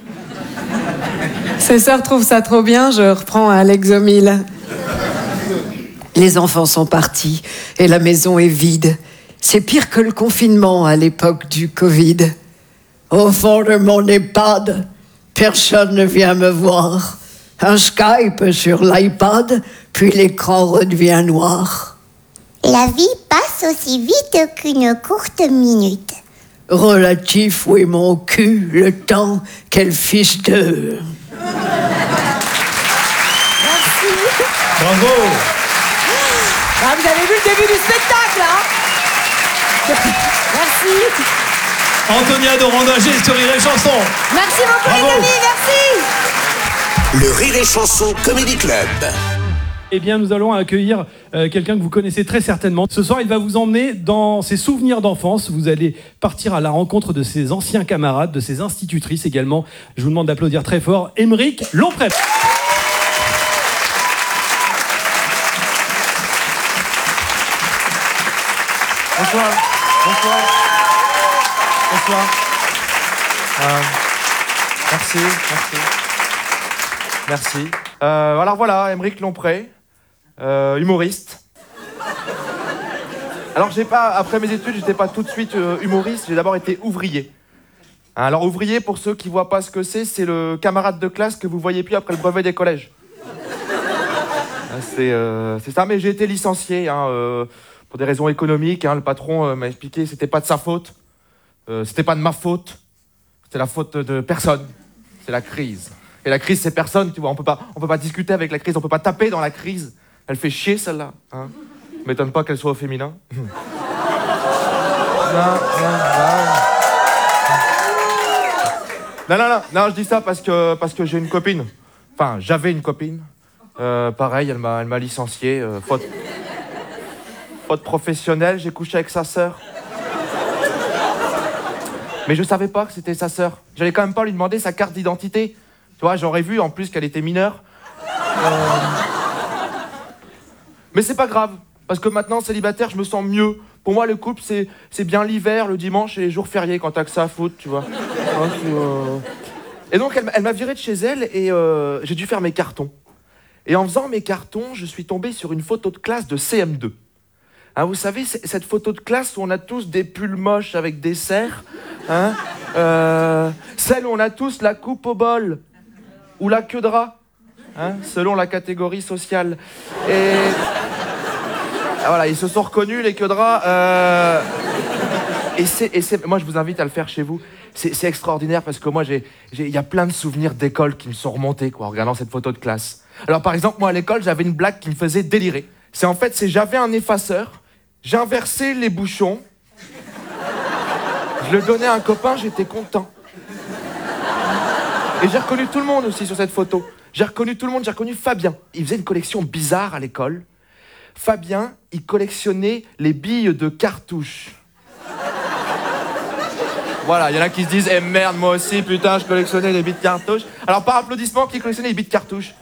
Ses sœurs trouvent ça trop bien, je reprends à l'exomile. Les enfants sont partis et la maison est vide. C'est pire que le confinement à l'époque du Covid. Au fond de mon EHPAD, personne ne vient me voir. Un Skype sur l'iPad, puis l'écran redevient noir. la vie passe aussi vite qu'une courte minute. Relatif, oui, mon cul, le temps, quel fils de... Merci. Bravo. Ah, vous avez vu le début du spectacle, hein? Merci. Antonia Dorandager sur Rire et Chanson. Merci beaucoup, Bravo. les amis, merci. Le Rire et Chanson Comedy Club. Eh bien, nous allons accueillir euh, quelqu'un que vous connaissez très certainement. Ce soir, il va vous emmener dans ses souvenirs d'enfance. Vous allez partir à la rencontre de ses anciens camarades, de ses institutrices également. Je vous demande d'applaudir très fort Aymeric Lompré. Bonsoir. Bonsoir. Bonsoir. Euh, merci, merci. Merci. Euh, alors voilà, Aymeric Lompré, euh, humoriste. Alors j'ai pas, après mes études, j'étais pas tout de suite euh, humoriste, j'ai d'abord été ouvrier. Hein, alors ouvrier, pour ceux qui voient pas ce que c'est, c'est le camarade de classe que vous voyez plus après le brevet des collèges. Hein, c'est euh, c'est ça, mais j'ai été licencié, hein, euh, pour des raisons économiques. Hein, le patron euh, m'a expliqué que c'était pas de sa faute, euh, c'était pas de ma faute, c'était la faute de personne. C'est la crise. Et la crise, c'est personne, tu vois. On peut pas, on peut pas discuter avec la crise, on peut pas taper dans la crise. Elle fait chier, celle-là. Hein. M'étonne pas qu'elle soit au féminin. non, non, non. non, non, non, non, je dis ça parce que, parce que j'ai une copine. Enfin, j'avais une copine. Euh, pareil, elle m'a, elle m'a licencié. Euh, faute, faute professionnelle, j'ai couché avec sa sœur. Mais je savais pas que c'était sa sœur. J'allais quand même pas lui demander sa carte d'identité. Tu vois, j'aurais vu en plus qu'elle était mineure. Euh... Mais c'est pas grave, parce que maintenant, célibataire, je me sens mieux. Pour moi, le couple, c'est, c'est bien l'hiver, le dimanche et les jours fériés, quand t'as que ça à foutre, tu vois. Ouais, euh... Et donc, elle, elle m'a viré de chez elle et euh, j'ai dû faire mes cartons. Et en faisant mes cartons, je suis tombé sur une photo de classe de C M deux. Hein, vous savez, cette photo de classe où on a tous des pulls moches avec des serres, hein, euh, celle où on a tous la coupe au bol ou la queue de rat, hein, selon la catégorie sociale. Et ah, voilà, ils se sont reconnus, les queues de rat. Euh... Et c'est, et c'est, moi, je vous invite à le faire chez vous. C'est, c'est extraordinaire parce que moi, j'ai, j'ai, y a plein de souvenirs d'école qui me sont remontés, quoi, en regardant cette photo de classe. Alors, par exemple, moi, à l'école, j'avais une blague qui me faisait délirer. C'est en fait, c'est j'avais un effaceur, j'inversais les bouchons, je le donnais à un copain, j'étais content. Et j'ai reconnu tout le monde aussi sur cette photo. J'ai reconnu tout le monde, j'ai reconnu Fabien. Il faisait une collection bizarre à l'école. Fabien, il collectionnait les billes de cartouches. Voilà, il y en a qui se disent, eh merde, moi aussi, putain, je collectionnais les bits cartouches. Alors, par applaudissement, qui collectionnait les bits cartouches?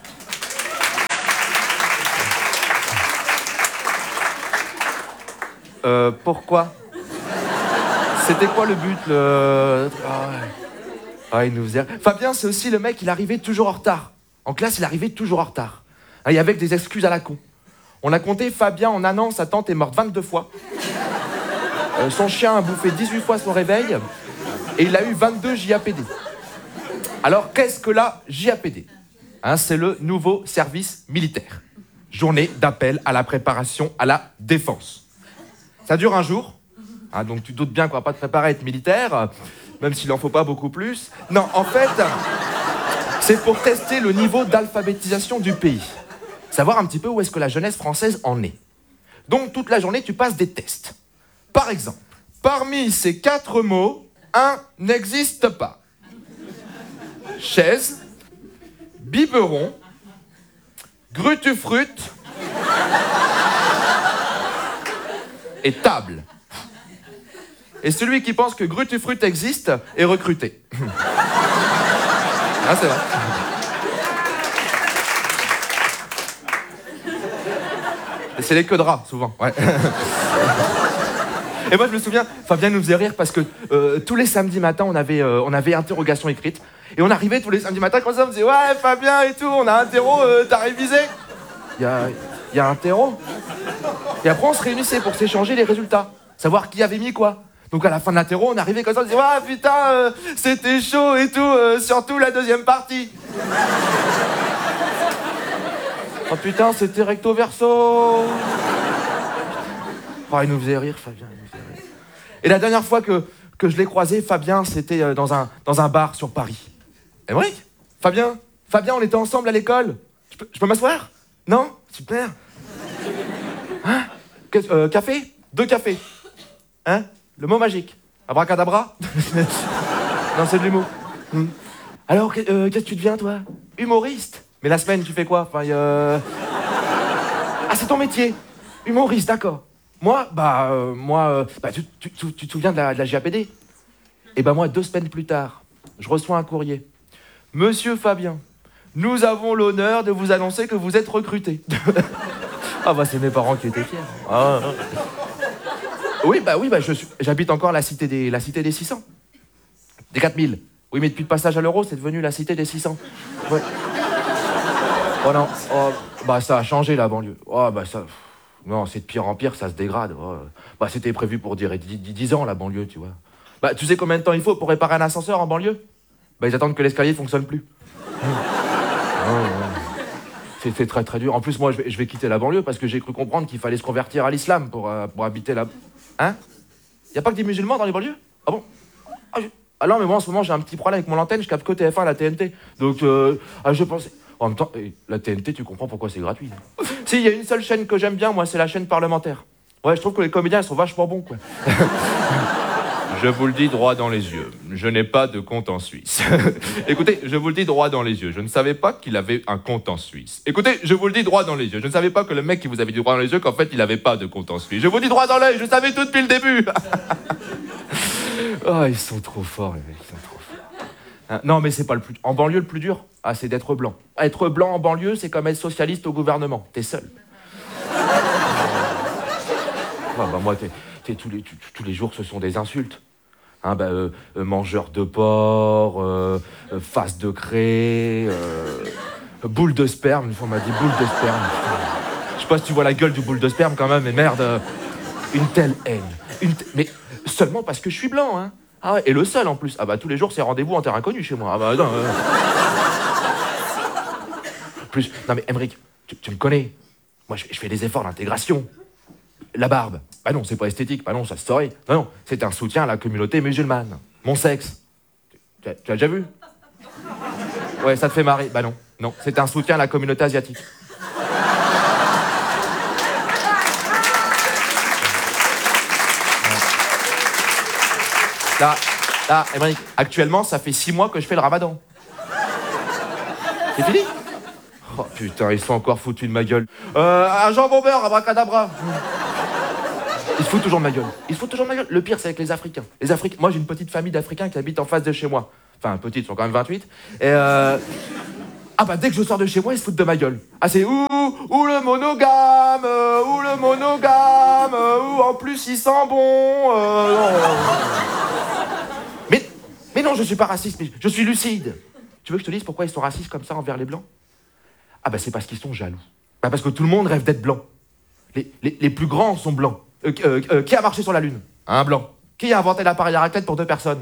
Euh, pourquoi? C'était quoi le but, le... Ah, ouais. Ah, il nous faisait... Fabien, c'est aussi le mec, il arrivait toujours en retard. En classe, il arrivait toujours en retard. Et avec des excuses à la con. On a compté, Fabien, en un an, sa tante est morte vingt-deux fois. Euh, son chien a bouffé dix-huit fois son réveil. Et il a eu vingt-deux J A P D. Alors, qu'est-ce que la J A P D? Hein, c'est le nouveau service militaire. Journée d'appel à la préparation à la défense. Ça dure un jour. Hein, donc tu doutes bien qu'on va pas te préparer à être militaire, même s'il en faut pas beaucoup plus. Non, en fait, c'est pour tester le niveau d'alphabétisation du pays. Savoir un petit peu où est-ce que la jeunesse française en est. Donc toute la journée, tu passes des tests. Par exemple, parmi ces quatre mots, un n'existe pas. Chaise, biberon, grutufrute et table. Et celui qui pense que grutufrute existe est recruté. Ah, c'est vrai. Et c'est les queues de rats, souvent, ouais. Et moi, je me souviens, Fabien nous faisait rire parce que euh, tous les samedis matins, on avait, euh, on avait interrogation écrite. Et on arrivait tous les samedis matins, comme ça, on me disait « Ouais, Fabien et tout, on a interro, euh, t'as révisé ?» Il y a, y a interro. Et après, on se réunissait pour s'échanger les résultats. Savoir qui avait mis quoi. Donc à la fin de l'interro, on arrivait comme ça, on disait « Ouais, putain, euh, c'était chaud et tout, euh, surtout la deuxième partie. » Oh putain, c'était recto verso. Oh, il nous faisait rire, Fabien, il nous faisait rire. Et la dernière fois que, que je l'ai croisé, Fabien, c'était dans un, dans un bar sur Paris. Émeric, Fabien, Fabien, on était ensemble à l'école. Je peux, je peux m'asseoir? Non? Super. Hein? euh, Café? Deux cafés. Hein? Le mot magique. Abracadabra? Non, c'est de l'humour. Hmm. Alors, euh, qu'est-ce que tu deviens, toi? Humoriste? Mais la semaine, tu fais quoi? Enfin, euh... Ah, c'est ton métier. Humoriste, d'accord. Moi, bah, euh, moi, euh, bah, tu, tu, tu, tu te souviens de la, de la J A P D? Et bah moi, deux semaines plus tard, je reçois un courrier. Monsieur Fabien, nous avons l'honneur de vous annoncer que vous êtes recruté. Ah bah c'est mes parents qui étaient fiers. Ah. Oui, bah oui, bah je suis, j'habite encore la cité des, la cité des six cents. Des quatre mille. Oui, mais depuis le passage à l'euro, c'est devenu la cité des six cents. Ouais. Oh non, oh, bah ça a changé la banlieue. Oh bah ça... Non, c'est de pire en pire, ça se dégrade. Oh. Bah c'était prévu pour dire dix ans la banlieue, tu vois. Bah tu sais combien de temps il faut pour réparer un ascenseur en banlieue? Bah ils attendent que l'escalier fonctionne plus. Oh, ouais. C'est très très dur. En plus, moi je vais, je vais quitter la banlieue parce que j'ai cru comprendre qu'il fallait se convertir à l'islam pour, euh, pour habiter là. Hein? Y a pas que des musulmans dans les banlieues? Ah bon? Ah, je... ah non, mais moi en ce moment j'ai un petit problème avec mon antenne, je capte que T F un à la T N T. Donc euh, ah, je pensais... En même temps, la T N T, tu comprends pourquoi c'est gratuit. Si, il y a une seule chaîne que j'aime bien, moi, c'est la chaîne parlementaire. Ouais, je trouve que les comédiens, ils sont vachement bons, quoi. Je vous le dis droit dans les yeux, je n'ai pas de compte en Suisse. Écoutez, je vous le dis droit dans les yeux, je ne savais pas qu'il avait un compte en Suisse. Écoutez, je vous le dis droit dans les yeux, je ne savais pas que le mec qui vous avait dit droit dans les yeux, qu'en fait, il n'avait pas de compte en Suisse. Je vous dis droit dans l'œil, je savais tout depuis le début. Oh, ils sont trop forts, les mecs, ils sont trop forts. Non, mais c'est pas le plus... En banlieue, le plus dur, ah, c'est d'être blanc. Être blanc en banlieue, c'est comme être socialiste au gouvernement. T'es seul. Ah, bah, moi, t'es, t'es, tous, les, tu, tous les jours, ce sont des insultes. Hein, bah, euh, euh, mangeur de porc, euh, euh, face de craie, euh, boule de sperme. Une fois, on m'a dit boule de sperme. Je sais pas si tu vois la gueule du boule de sperme, quand même, mais merde. Euh, une telle haine. Une t... Mais seulement parce que je suis blanc, hein. Ah ouais, et le seul en plus. Ah bah tous les jours c'est rendez-vous en terre inconnue chez moi. Ah bah non. Euh... plus, non mais Émeric, tu, tu me connais. Moi je, je fais des efforts d'intégration. La barbe. Bah non, c'est pas esthétique. Bah non, ça se saurait. Non, non, c'est un soutien à la communauté musulmane. Mon sexe. Tu as, tu as déjà vu? Ouais, ça te fait marrer. Bah non, non, c'est un soutien à la communauté asiatique. Là, là, Émeric, actuellement, ça fait six mois que je fais le ramadan. C'est fini? Oh putain, ils sont encore foutus de ma gueule. Euh, un jambon beurre, abracadabra. Ils se foutent toujours de ma gueule. Ils se foutent toujours de ma gueule. Le pire, c'est avec les Africains. Les Africains. Moi, j'ai une petite famille d'Africains qui habitent en face de chez moi. Enfin, petites, ils sont quand même vingt-huit. Et euh... Ah bah, dès que je sors de chez moi, ils se foutent de ma gueule. Ah, c'est ouh, ouh le monogame, euh, ouh le monogame, euh, ouh, en plus, il sent bon. Euh, non, euh... Mais, mais non, je suis pas raciste, mais je suis lucide. Tu veux que je te dise pourquoi ils sont racistes comme ça envers les Blancs? Ah bah, c'est parce qu'ils sont jaloux. Bah, parce que tout le monde rêve d'être blanc. Les, les, les plus grands sont blancs. Euh, euh, euh, qui a marché sur la Lune? Un blanc. Qui a inventé l'appareil à raclette pour deux personnes?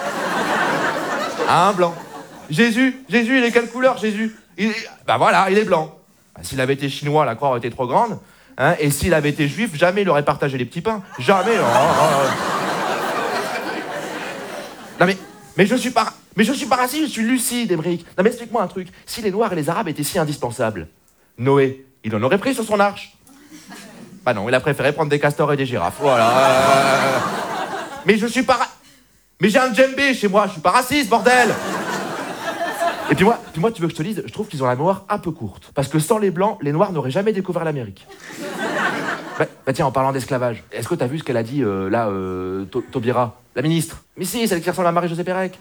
Un blanc. Jésus, Jésus, il est quelle couleur, Jésus? il est... Bah voilà, il est blanc. Bah, s'il avait été chinois, la croix aurait été trop grande. Hein, et s'il avait été juif, jamais il aurait partagé les petits pains. Jamais. Oh, oh, oh. Non mais, mais je suis pas, mais je suis pas raciste, je suis lucide, Émeric. Non mais explique-moi un truc. Si les Noirs et les Arabes étaient si indispensables, Noé, il en aurait pris sur son arche. Bah non, il a préféré prendre des castors et des girafes. Voilà. Euh... Mais je suis pas... Ra... Mais j'ai un djembé chez moi, je suis pas raciste, bordel. Et puis moi, puis moi, tu veux que je te dise, je trouve qu'ils ont la mémoire un peu courte. Parce que sans les Blancs, les Noirs n'auraient jamais découvert l'Amérique. Bah, bah tiens, en parlant d'esclavage, est-ce que t'as vu ce qu'elle a dit, euh, là, euh, Taubira, la ministre? Mais si, celle qui ressemble à Marie-Josée Pérec.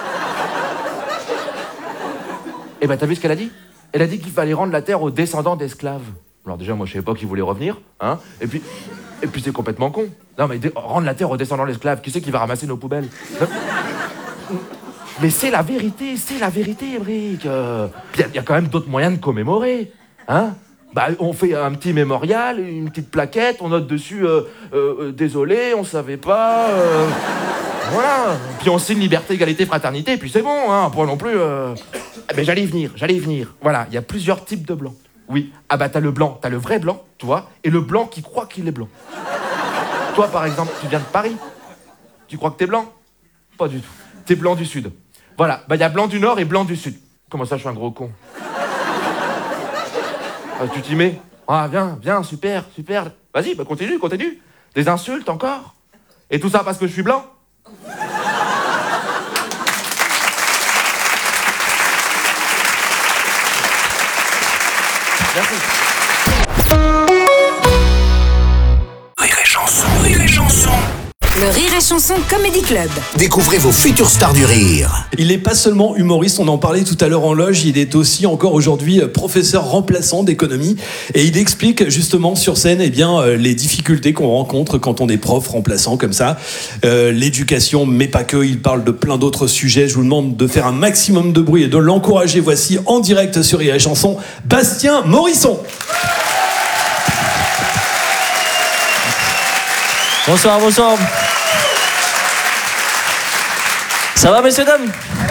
Et bah t'as vu ce qu'elle a dit? Elle a dit qu'il fallait rendre la terre aux descendants d'esclaves. Alors déjà, moi, je savais pas qu'ils voulaient revenir, hein. Et puis, et puis c'est complètement con. Non, mais dé- rendre la terre aux descendants d'esclaves, qui c'est qui va ramasser nos poubelles? Non. Mais c'est la vérité, c'est la vérité, Émeric. Il euh, y, y a quand même d'autres moyens de commémorer, hein. Bah, on fait un petit mémorial, une petite plaquette, on note dessus euh, euh, « Désolé, on savait pas... Euh... » Voilà. Puis on signe liberté, égalité, fraternité, puis c'est bon, hein, pas non plus... Euh... Mais j'allais y venir, j'allais y venir. Voilà, il y a plusieurs types de blancs. Oui, ah bah t'as le blanc, t'as le vrai blanc, tu vois, et le blanc qui croit qu'il est blanc. Toi, par exemple, tu viens de Paris. Tu crois que t'es blanc? Pas du tout. T'es blanc du Sud. Voilà, bah il y a blanc du Nord et blanc du Sud. Comment ça, je suis un gros con? Ah, tu t'y mets? Ah, viens, viens, super, super. Vas-y, bah continue, continue. Des insultes encore? Et tout ça parce que je suis blanc? Merci. Rire et chanson, rire et chanson. Le Rire et Chanson Comedy Club. Découvrez vos futures stars du rire. Il n'est pas seulement humoriste, on en parlait tout à l'heure en loge, il est aussi encore aujourd'hui professeur remplaçant d'économie et il explique justement sur scène eh bien, les difficultés qu'on rencontre quand on est prof remplaçant comme ça. Euh, l'éducation, mais pas que, il parle de plein d'autres sujets. Je vous demande de faire un maximum de bruit et de l'encourager. Voici en direct sur Rire et Chanson, Bastien Morisson. Bonsoir, bonsoir. Ça va, messieurs, dames?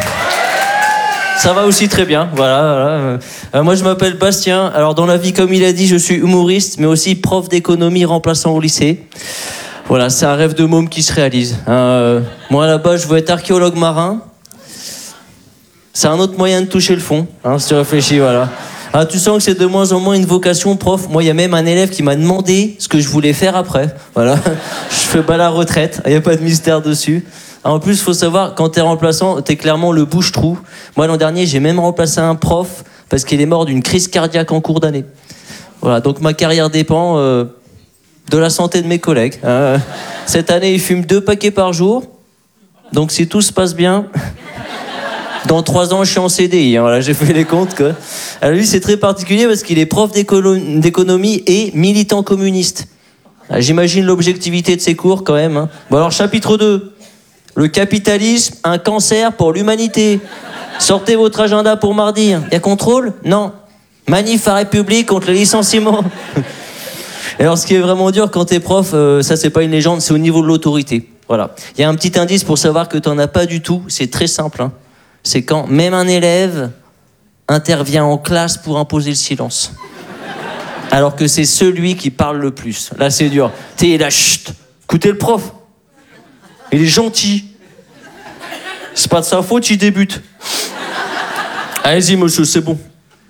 Ça va aussi très bien, voilà. voilà. Euh, moi, je m'appelle Bastien. Alors, dans la vie, comme il a dit, je suis humoriste, mais aussi prof d'économie remplaçant au lycée. Voilà, c'est un rêve de môme qui se réalise. Euh, moi, là-bas, je veux être archéologue marin. C'est un autre moyen de toucher le fond, hein, si tu réfléchis, voilà. Ah, tu sens que c'est de moins en moins une vocation prof. Moi, il y a même un élève qui m'a demandé ce que je voulais faire après. Voilà, je fais pas la retraite, il n'y a pas de mystère dessus. En plus, il faut savoir, quand t'es remplaçant, t'es clairement le bouche-trou. Moi, l'an dernier, j'ai même remplacé un prof parce qu'il est mort d'une crise cardiaque en cours d'année. Voilà, donc ma carrière dépend euh, de la santé de mes collègues. Euh, cette année, ils fument deux paquets par jour. Donc, si tout se passe bien... Dans trois ans, je suis en C D I. Hein, voilà, j'ai fait les comptes, quoi. Alors lui, c'est très particulier parce qu'il est prof d'écono- d'économie et militant communiste. Alors, j'imagine l'objectivité de ses cours, quand même. Hein. Bon, alors, chapitre deux. Le capitalisme, un cancer pour l'humanité. Sortez votre agenda pour mardi. Il y a contrôle? Non. Manif à République contre le licenciement. Alors, ce qui est vraiment dur quand t'es prof, euh, ça, c'est pas une légende, c'est au niveau de l'autorité. Voilà. Il y a un petit indice pour savoir que t'en as pas du tout. C'est très simple, hein. C'est quand même un élève intervient en classe pour imposer le silence. Alors que c'est celui qui parle le plus. Là, c'est dur. T'es là, chut, écoutez le prof. Il est gentil. C'est pas de sa faute, il débute. Allez-y, monsieur, c'est bon.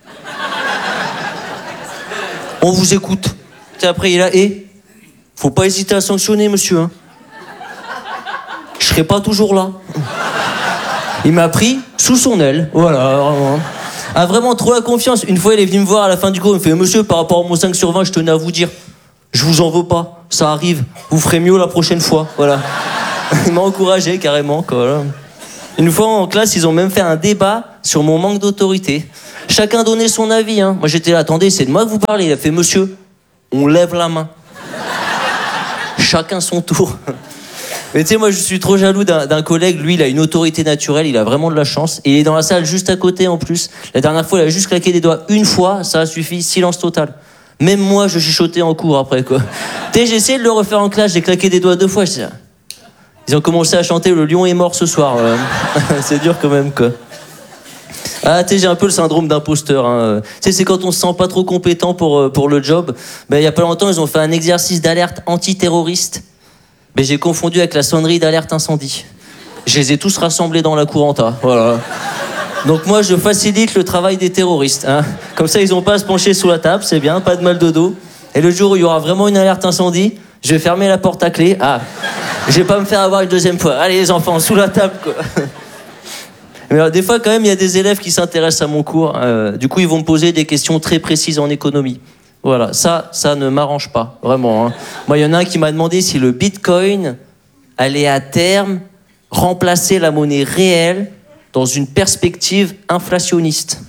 On vous écoute. Et après, il est là, et faut pas hésiter à sanctionner, monsieur. Hein. Je serai pas toujours là. Il m'a pris sous son aile, voilà. Vraiment. A vraiment trop la confiance. Une fois, il est venu me voir à la fin du cours, il me fait « Monsieur, par rapport à mon cinq sur vingt, je tenais à vous dire, je vous en veux pas. ça arrive, vous ferez mieux la prochaine fois, voilà. Il m'a encouragé carrément, quoi, voilà. Une fois en classe, ils ont même fait un débat sur mon manque d'autorité. Chacun donnait son avis, hein. Moi j'étais là, attendez, c'est de moi que vous parlez. Il a fait, monsieur, on lève la main. Chacun son tour. Mais tu sais, moi je suis trop jaloux d'un, d'un collègue, lui il a une autorité naturelle, il a vraiment de la chance. Et il est dans la salle juste à côté en plus. La dernière fois, il a juste claqué des doigts une fois, ça a suffi, silence total. Même moi, je chuchotais en cours après, quoi. Tu sais, j'ai essayé de le refaire en classe, j'ai claqué des doigts deux fois, je sais. Ils ont commencé à chanter « Le lion est mort ce soir ». Euh. C'est dur quand même, quoi. Ah, tu sais, j'ai un peu le syndrome d'imposteur. Hein. Tu sais, c'est quand on se sent pas trop compétent pour, pour le job. Ben, il y a pas longtemps, ils ont fait un exercice d'alerte antiterroriste. Ben, j'ai confondu avec la sonnerie d'alerte incendie. Je les ai tous rassemblés dans la couranta. Voilà. Donc moi, je facilite le travail des terroristes. Hein. Comme ça, ils ont pas à se pencher sous la table, c'est bien, pas de mal de dos. Et le jour où il y aura vraiment une alerte incendie, je vais fermer la porte à clé. Ah, je vais pas me faire avoir une deuxième fois. Allez les enfants, sous la table, quoi. Mais alors, des fois, quand même, il y a des élèves qui s'intéressent à mon cours. Euh, du coup, ils vont me poser des questions très précises en économie. Voilà, ça, ça ne m'arrange pas, vraiment. Hein. Moi, il y en a un qui m'a demandé si le Bitcoin allait à terme remplacer la monnaie réelle dans une perspective inflationniste.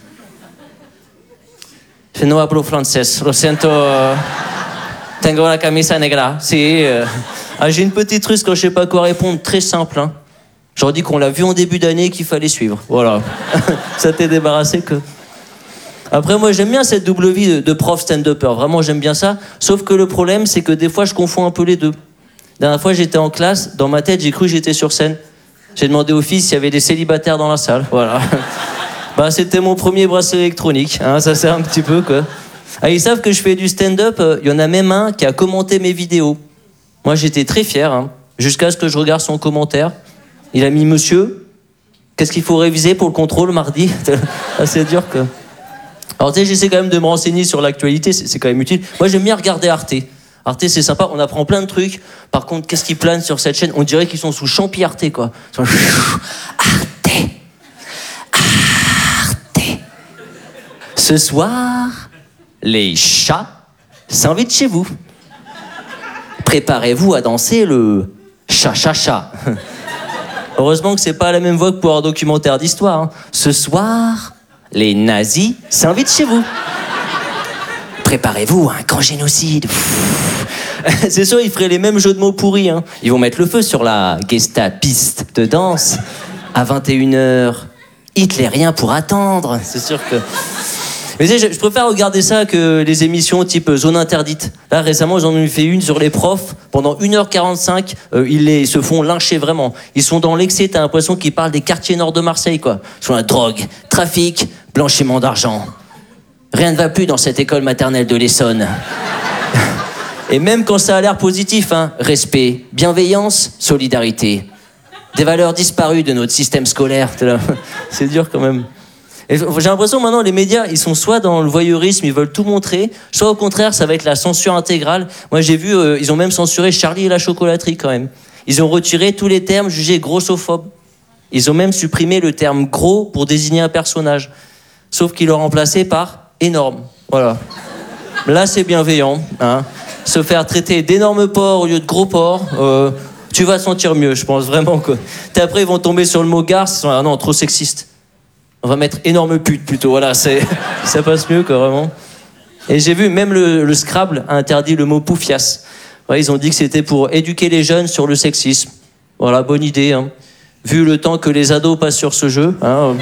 Je no hablo francés, lo siento. Tengo la camisa negra. Si, euh... ah, j'ai une petite russe quand je sais pas quoi répondre, très simple. Hein. Je leur dis qu'on l'a vu en début d'année et qu'il fallait suivre. Voilà. Ça t'est débarrassé que. Après, moi, j'aime bien cette double vie de, de prof stand-upper. Vraiment, j'aime bien ça. Sauf que le problème, c'est que des fois, je confonds un peu les deux. La dernière fois, j'étais en classe. Dans ma tête, j'ai cru que j'étais sur scène. J'ai demandé aux filles s'il y avait des célibataires dans la salle. Voilà. Bah, c'était mon premier bracelet électronique. Hein, ça sert un petit peu, quoi. Ah, ils savent que je fais du stand-up. Il euh, y en a même un qui a commenté mes vidéos. Moi, j'étais très fier, hein, jusqu'à ce que je regarde son commentaire. Il a mis « Monsieur, qu'est-ce qu'il faut réviser pour le contrôle mardi ?» C'est dur, quoi. Alors, tu sais, j'essaie quand même de me renseigner sur l'actualité, c'est, c'est quand même utile. Moi, j'aime bien regarder Arte. Arte, c'est sympa, on apprend plein de trucs. Par contre, qu'est-ce qui plane sur cette chaîne ? On dirait qu'ils sont sous champi Arte, quoi. Arte. Arte. Ce soir, les chats s'invitent chez vous. Préparez-vous à danser le cha-cha-cha. Heureusement que c'est pas la même voix que pour un documentaire d'histoire. Hein. Ce soir, les nazis s'invitent chez vous. Préparez-vous à un grand génocide. C'est sûr, ils feraient les mêmes jeux de mots pourris. Hein. Ils vont mettre le feu sur la gestapiste de danse. À vingt et une heures, hitlérien pour attendre. C'est sûr que... Mais tu sais, je préfère regarder ça que les émissions type Zone Interdite. Là, récemment, ils en ont fait une sur les profs. Pendant une heure quarante-cinq, euh, ils les, se font lyncher vraiment. Ils sont dans l'excès, t'as l'impression qu'ils parlent des quartiers nord de Marseille, quoi. Sur la drogue, trafic, blanchiment d'argent. Rien ne va plus dans cette école maternelle de l'Essonne. Et même quand ça a l'air positif, hein, respect, bienveillance, solidarité. Des valeurs disparues de notre système scolaire. C'est dur quand même. Et j'ai l'impression maintenant les médias ils sont soit dans le voyeurisme, ils veulent tout montrer, soit au contraire ça va être la censure intégrale. Moi j'ai vu euh, ils ont même censuré Charlie et la chocolaterie quand même. Ils ont retiré tous les termes jugés grossophobes. Ils ont même supprimé le terme gros pour désigner un personnage, sauf qu'ils l'ont remplacé par énorme. Voilà. Là c'est bienveillant, hein. Se faire traiter d'énorme porc au lieu de gros porc. Euh, tu vas te sentir mieux, je pense vraiment quoi. Et après ils vont tomber sur le mot garce, ils sont ah non trop sexiste. On va mettre énorme pute plutôt, voilà, c'est, ça passe mieux quoi, vraiment. Et j'ai vu, même le, le Scrabble a interdit le mot poufias. Ouais, ils ont dit que c'était pour éduquer les jeunes sur le sexisme. Voilà, bonne idée. Hein. Vu le temps que les ados passent sur ce jeu, hein,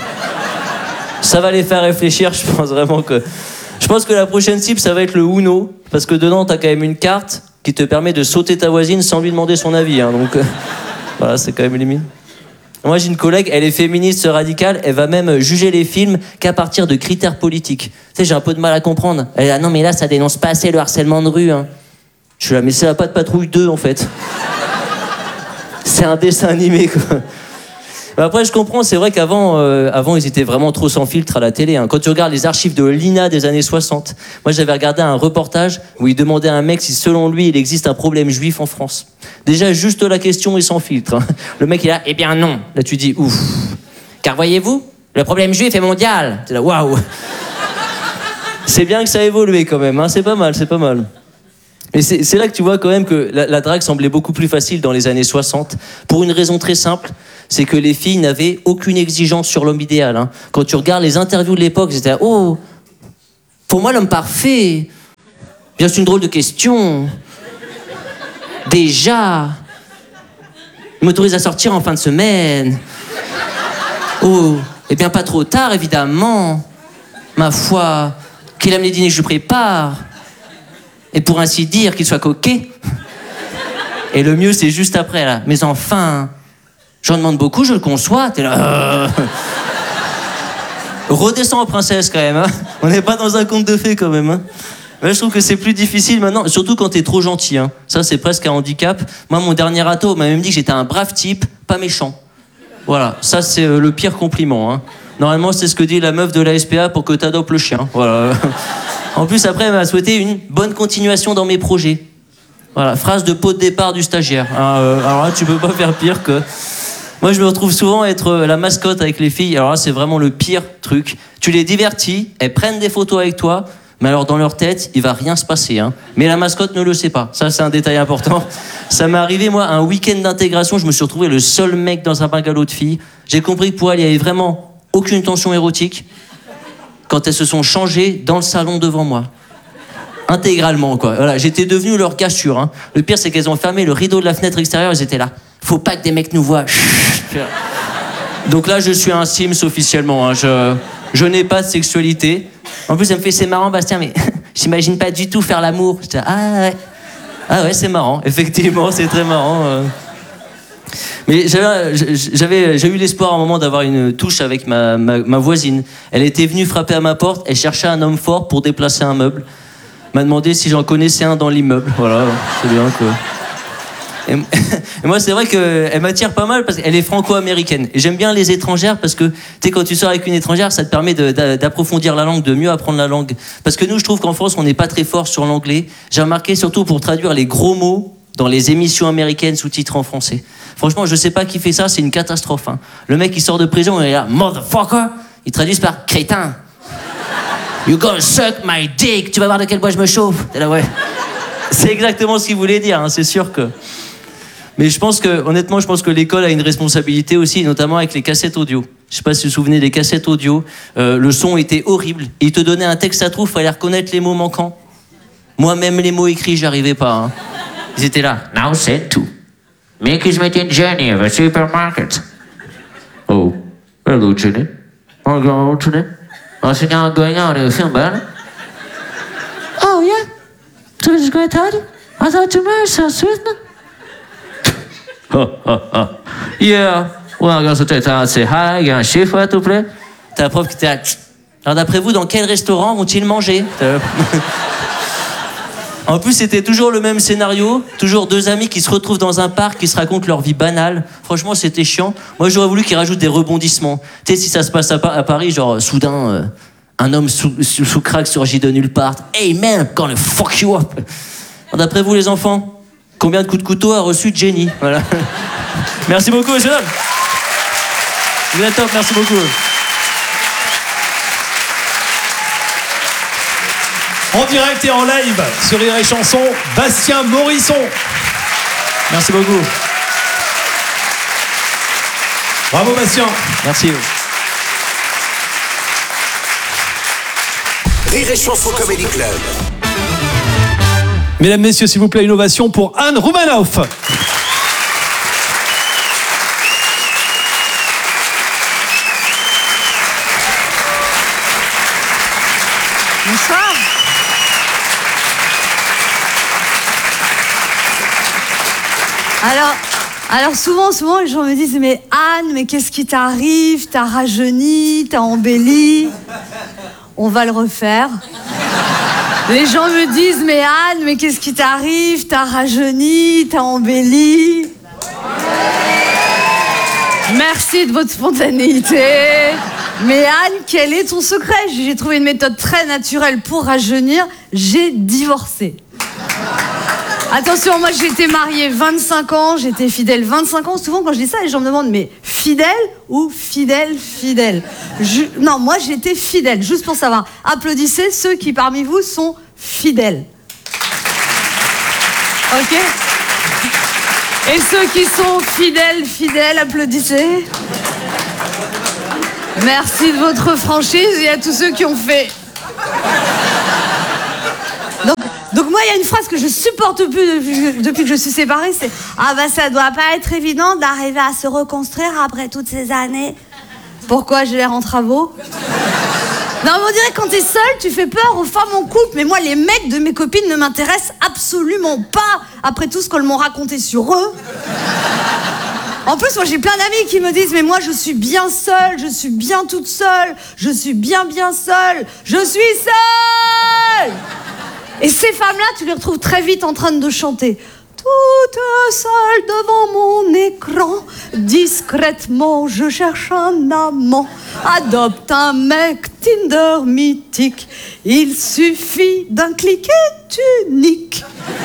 ça va les faire réfléchir, je pense vraiment que... Je pense que la prochaine cible, ça va être le Uno, parce que dedans, t'as quand même une carte qui te permet de sauter ta voisine sans lui demander son avis. Hein, donc, euh, voilà, c'est quand même limite. Moi, j'ai une collègue, elle est féministe radicale, elle va même juger les films qu'à partir de critères politiques. Tu sais, j'ai un peu de mal à comprendre. Elle est là, non mais là, ça dénonce pas assez le harcèlement de rue. Hein. Je suis là, mais c'est la Patte Patrouille deux, en fait. C'est un dessin animé, quoi. Mais après, je comprends, c'est vrai qu'avant, euh, avant, ils étaient vraiment trop sans filtre à la télé. Hein. Quand tu regardes les archives de l'I N A des années soixante, moi, j'avais regardé un reportage où il demandait à un mec si, selon lui, il existe un problème juif en France. Déjà, juste la question est sans filtre. Hein. Le mec, il est là, eh bien non. Là, tu dis, ouf. Car voyez-vous, le problème juif est mondial. C'est là, waouh. C'est bien que ça a évolué quand même, hein. C'est pas mal, c'est pas mal. Mais c'est, c'est là que tu vois quand même que la, la drague semblait beaucoup plus facile dans les années soixante, pour une raison très simple, c'est que les filles n'avaient aucune exigence sur l'homme idéal. Hein. Quand tu regardes les interviews de l'époque, c'était « Oh, pour moi l'homme parfait, bien c'est une drôle de question. Déjà, il m'autorise à sortir en fin de semaine. Oh, et bien pas trop tard évidemment. Ma foi, qu'il aime les dîners que je prépare. Et pour ainsi dire, qu'il soit coquet. Et le mieux, c'est juste après, là. Mais enfin, j'en demande beaucoup, je le conçois. T'es là... Euh... Redescends, princesse, quand même. Hein. On n'est pas dans un conte de fées, quand même. Hein. Mais je trouve que c'est plus difficile maintenant, surtout quand t'es trop gentil. Hein. Ça, c'est presque un handicap. Moi, mon dernier râteau m'a même dit que j'étais un brave type, pas méchant. Voilà, ça, c'est euh, le pire compliment. Hein. Normalement, c'est ce que dit la meuf de la S P A pour que t'adoptes le chien. Voilà. En plus, après, elle m'a souhaité une bonne continuation dans mes projets. Voilà, phrase de pot de départ du stagiaire. Hein, euh, alors là, tu peux pas faire pire que... Moi, je me retrouve souvent être la mascotte avec les filles. Alors là, c'est vraiment le pire truc. Tu les divertis, elles prennent des photos avec toi, mais alors dans leur tête, il va rien se passer. Hein. Mais la mascotte ne le sait pas. Ça, c'est un détail important. Ça m'est arrivé, moi, un week-end d'intégration. Je me suis retrouvé le seul mec dans un bungalow de filles. J'ai compris que pour elle, il n'y avait vraiment aucune tension érotique quand elles se sont changées dans le salon devant moi. Intégralement, quoi. Voilà, j'étais devenu leur gars sûr. Hein. Le pire, c'est qu'elles ont fermé le rideau de la fenêtre extérieure, elles étaient là. Faut pas que des mecs nous voient. Donc là, je suis un Sims officiellement. Hein. Je, je n'ai pas de sexualité. En plus, elle me fait, c'est marrant, Bastien, mais j'imagine pas du tout faire l'amour. J'étais, ah ouais. Ah ouais, c'est marrant. Effectivement, c'est très marrant. Euh. Mais j'avais, j'avais, j'ai eu l'espoir à un moment d'avoir une touche avec ma, ma, ma voisine. Elle était venue frapper à ma porte, elle cherchait un homme fort pour déplacer un meuble. M'a demandé si j'en connaissais un dans l'immeuble. Voilà, c'est bien quoi. Et, et moi, c'est vrai qu'elle m'attire pas mal parce qu'elle est franco-américaine. Et j'aime bien les étrangères parce que, tu sais, quand tu sors avec une étrangère, ça te permet de, de, d'approfondir la langue, de mieux apprendre la langue. Parce que nous, je trouve qu'en France, on n'est pas très fort sur l'anglais. J'ai remarqué surtout pour traduire les gros mots dans les émissions américaines sous-titrées en français. Franchement, je sais pas qui fait ça, c'est une catastrophe. Hein. Le mec, il sort de prison, il est là, motherfucker. Ils traduisent par crétin. You gonna suck my dick. Tu vas voir de quel bois je me chauffe. T'es là, ouais. C'est exactement ce qu'il voulait dire, hein, c'est sûr que... Mais je pense que, honnêtement, je pense que l'école a une responsabilité aussi, notamment avec les cassettes audio. Je sais pas si vous vous souvenez des cassettes audio. Euh, le son était horrible. Et il te donnait un texte à trous, il fallait reconnaître les mots manquants. Moi, même les mots écrits, j'y arrivais pas. Hein. Ils étaient là. Now said to. Make is meeting Jenny of a supermarket. Oh, hello Jenny. Are you going out today? I think I'm going out to film bad. Oh yeah. So it's great out. I thought you married so sweet. Yeah. Well, I'm going to take out say hi. You got a chef à tout plaît. T'as la prof qui était là. Alors d'après vous, dans quel restaurant vont-ils manger? En plus, c'était toujours le même scénario, toujours deux amis qui se retrouvent dans un parc, qui se racontent leur vie banale. Franchement, c'était chiant. Moi, j'aurais voulu qu'ils rajoutent des rebondissements. Tu sais, si ça se passe à, à Paris, genre, soudain, euh, un homme sous, sous, sous crack surgit de nulle part. Hey man, I'm gonna fuck you up. D'après vous, les enfants, combien de coups de couteau a reçu Jenny? Voilà. Merci beaucoup, messieurs dames. Vous êtes top, merci beaucoup. En direct et en live sur Rire et Chanson, Bastien Morisson. Merci beaucoup. Bravo Bastien. Merci. Rire et Chanson Comedy Club. Mesdames, messieurs, s'il vous plaît, une ovation pour Anne Roumanoff. Bonsoir. Alors, alors souvent, souvent, les gens me disent, mais Anne, mais qu'est-ce qui t'arrive? T'as rajeuni, t'as embelli. On va le refaire. Les gens me disent, mais Anne, mais qu'est-ce qui t'arrive? T'as rajeuni, t'as embelli. Merci de votre spontanéité. Mais Anne, quel est ton secret? J'ai trouvé une méthode très naturelle pour rajeunir. J'ai divorcé. Attention, moi j'étais mariée vingt-cinq ans, j'étais fidèle vingt-cinq ans. Souvent quand je dis ça, les gens me demandent, mais fidèle ou fidèle, fidèle? je... Non, moi j'étais fidèle, juste pour savoir. Applaudissez ceux qui parmi vous sont fidèles. Ok. Et ceux qui sont fidèles, fidèles, applaudissez. Merci de votre franchise et à tous ceux qui ont fait. Donc, donc moi, il y a une phrase que je supporte plus depuis, depuis que je suis séparée, c'est « Ah bah ça doit pas être évident d'arriver à se reconstruire après toutes ces années. Pourquoi j'ai l'air en travaux ?» Non, mais on dirait que quand t'es seule, tu fais peur aux femmes en couple. Mais moi, les mecs de mes copines ne m'intéressent absolument pas après tout ce qu'elles m'ont raconté sur eux. En plus, moi, j'ai plein d'amis qui me disent « Mais moi, je suis bien seule, je suis bien toute seule, je suis bien, bien seule, je suis seule !» Et ces femmes-là, tu les retrouves très vite en train de chanter. Toute seule devant mon écran, discrètement, je cherche un amant. Adopte un mec Tinder mythique, il suffit d'un clic et tu niques.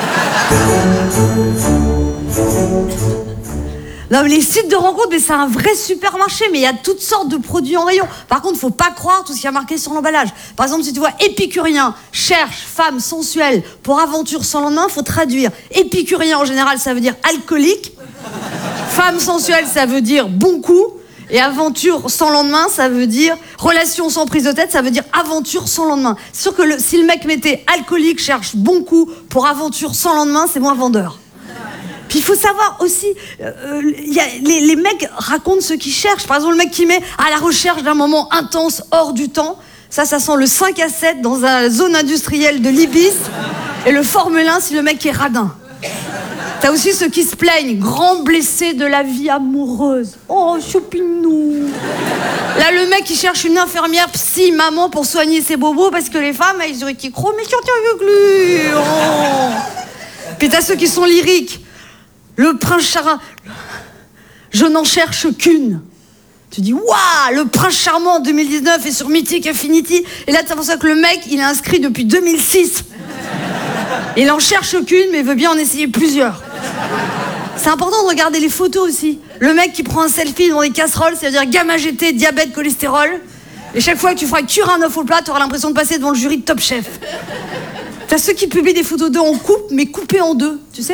Non, mais les sites de rencontres, mais c'est un vrai supermarché, mais il y a toutes sortes de produits en rayon. Par contre, faut pas croire tout ce qui est marqué sur l'emballage. Par exemple, si tu vois épicurien, cherche femme sensuelle pour aventure sans lendemain, faut traduire. Épicurien, en général, ça veut dire alcoolique. Femme sensuelle, ça veut dire bon coup. Et aventure sans lendemain, ça veut dire relation sans prise de tête, ça veut dire aventure sans lendemain. C'est sûr que le, si le mec mettait alcoolique, cherche bon coup pour aventure sans lendemain, c'est moins vendeur. Puis il faut savoir aussi, euh, y a, les, les mecs racontent ce qu'ils cherchent. Par exemple, le mec qui met à la recherche d'un moment intense hors du temps, ça, ça sent le cinq à sept dans la zone industrielle de l'Ibis et le Formule un si le mec est radin. T'as aussi ceux qui se plaignent, grands blessés de la vie amoureuse. Oh, choupinou. Là, le mec, il cherche une infirmière psy, maman, pour soigner ses bobos parce que les femmes, elles ont été gros, mais qui ont avec lui. Oh. Puis t'as ceux qui sont lyriques. Le prince charmant, je n'en cherche qu'une. Tu dis, waouh, le prince charmant en deux mille dix-neuf est sur Mythic Affinity. Et là, c'est pour ça que le mec, il est inscrit depuis deux mille six. Il en cherche qu'une, mais veut bien en essayer plusieurs. C'est important de regarder les photos aussi. Le mec qui prend un selfie dans des casseroles, ça veut dire gamme G T, diabète, cholestérol. Et chaque fois que tu feras cuire un œuf au plat, tu auras l'impression de passer devant le jury de Top Chef. T'as ceux qui publient des photos d'eux en couple, mais coupées en deux, tu sais ?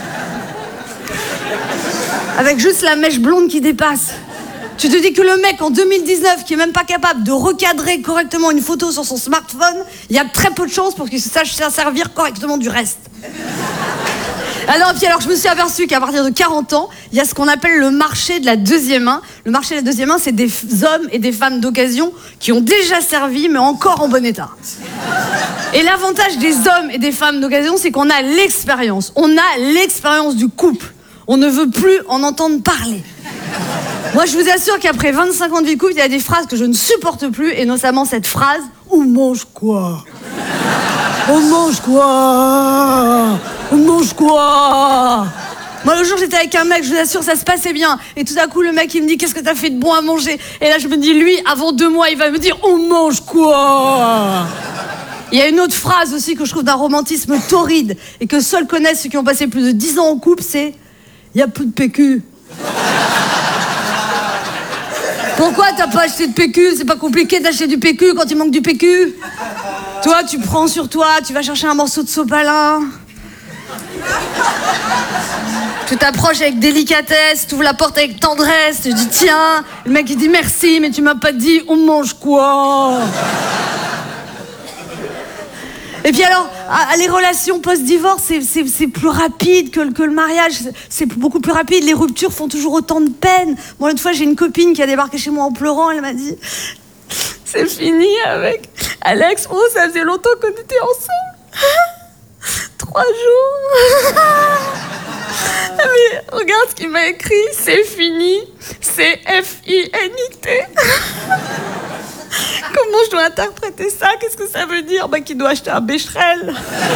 Avec juste la mèche blonde qui dépasse. Tu te dis que le mec en deux mille dix-neuf qui est même pas capable de recadrer correctement une photo sur son smartphone, il y a très peu de chances pour qu'il se sache servir correctement du reste. Alors, puis alors je me suis aperçue qu'à partir de quarante ans, il y a ce qu'on appelle le marché de la deuxième main. Le marché de la deuxième main, c'est des hommes et des femmes d'occasion qui ont déjà servi mais encore en bon état. Et l'avantage des hommes et des femmes d'occasion, c'est qu'on a l'expérience. On a l'expérience du couple. On ne veut plus en entendre parler. Moi, je vous assure qu'après vingt-cinq ans de vie de couple, il y a des phrases que je ne supporte plus, et notamment cette phrase « On mange quoi ? On mange quoi ? On mange quoi ?» Moi, le jour, j'étais avec un mec, je vous assure, ça se passait bien. Et tout d'un coup, le mec, il me dit « Qu'est-ce que t'as fait de bon à manger ?» Et là, je me dis, lui, avant deux mois, il va me dire « On mange quoi ?» Il y a une autre phrase aussi que je trouve d'un romantisme torride, et que seuls connaissent ceux qui ont passé plus de dix ans en couple, c'est « Il n'y a plus de P Q ». Pourquoi t'as pas acheté de P Q ? C'est pas compliqué d'acheter du P Q quand il manque du P Q. Toi, tu prends sur toi, tu vas chercher un morceau de sopalin. Tu t'approches avec délicatesse, tu ouvres la porte avec tendresse, tu dis tiens. Le mec il dit merci, mais tu m'as pas dit on mange quoi ? Et puis alors, les relations post-divorce, c'est, c'est, c'est plus rapide que, que le mariage, c'est beaucoup plus rapide, les ruptures font toujours autant de peine. Moi, l'autre fois, j'ai une copine qui a débarqué chez moi en pleurant, elle m'a dit « C'est fini avec Alex, oh, ça faisait longtemps qu'on était ensemble. Trois jours. Mais regarde ce qu'il m'a écrit, c'est fini, c'est F I N I T. Comment je dois interpréter ça ? Qu'est-ce que ça veut dire ? Bah, qu'il doit acheter un Becherel.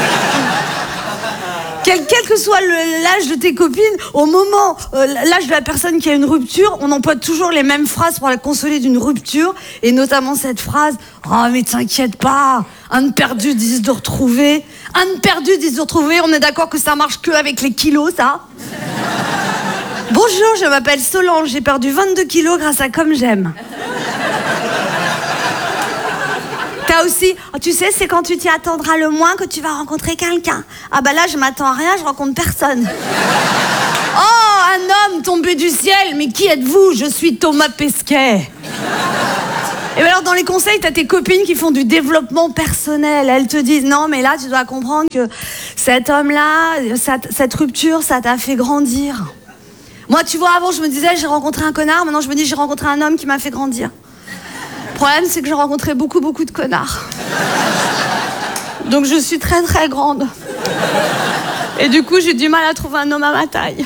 Quel, quel que soit le, l'âge de tes copines, au moment, euh, l'âge de la personne qui a une rupture, on emploie toujours les mêmes phrases pour la consoler d'une rupture, et notamment cette phrase « Oh, mais t'inquiète pas, un de perdu, dix de retrouvé. Un de perdu, dix de retrouvé, on est d'accord que ça marche que avec les kilos, ça ?» Bonjour, je m'appelle Solange, j'ai perdu vingt-deux kilos grâce à Comme J'aime. T'as aussi, oh, tu sais, c'est quand tu t'y attendras le moins que tu vas rencontrer quelqu'un. Ah bah là, je m'attends à rien, je rencontre personne. Oh, un homme tombé du ciel, mais qui êtes-vous? Je suis Thomas Pesquet. Et bien alors dans les conseils, t'as tes copines qui font du développement personnel. Elles te disent non mais là tu dois comprendre que cet homme-là, cette, cette rupture, ça t'a fait grandir. Moi tu vois, avant je me disais j'ai rencontré un connard, maintenant je me dis j'ai rencontré un homme qui m'a fait grandir. Le problème c'est que j'ai rencontré beaucoup beaucoup de connards. Donc je suis très très grande. Et du coup j'ai du mal à trouver un homme à ma taille.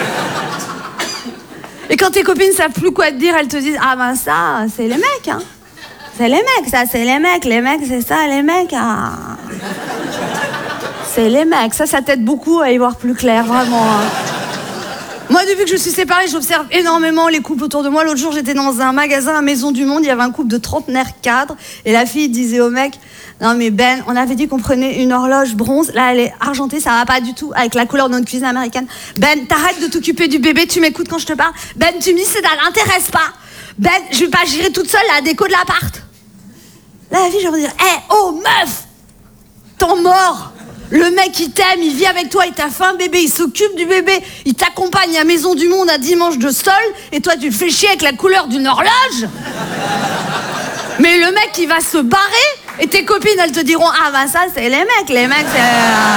Et quand tes copines savent plus quoi te dire, elles te disent ah ben ça, c'est les mecs, hein. C'est les mecs, ça, c'est les mecs, les mecs, c'est ça, les mecs. Ah. C'est les mecs, ça, ça t'aide beaucoup à y voir plus clair, vraiment. Hein. Moi, depuis que je suis séparée, j'observe énormément les couples autour de moi. L'autre jour, j'étais dans un magasin à Maison du Monde, il y avait un couple de trentenaires cadres, et la fille disait au mec non mais Ben, on avait dit qu'on prenait une horloge bronze, là elle est argentée, ça va pas du tout avec la couleur de notre cuisine américaine. Ben, t'arrêtes de t'occuper du bébé, tu m'écoutes quand je te parle. Ben, tu me dis ça t'intéresse pas. Ben, je vais pas gérer toute seule la déco de l'appart. Là la fille, je vais dire, hé, hey, oh meuf, t'en mords. Le mec il t'aime, il vit avec toi, il t'a fait un bébé, il s'occupe du bébé, il t'accompagne à Maison du Monde à dimanche de sol, et toi tu le fais chier avec la couleur d'une horloge. Mais le mec il va se barrer. Et tes copines, elles te diront ah bah ça c'est les mecs, les mecs c'est...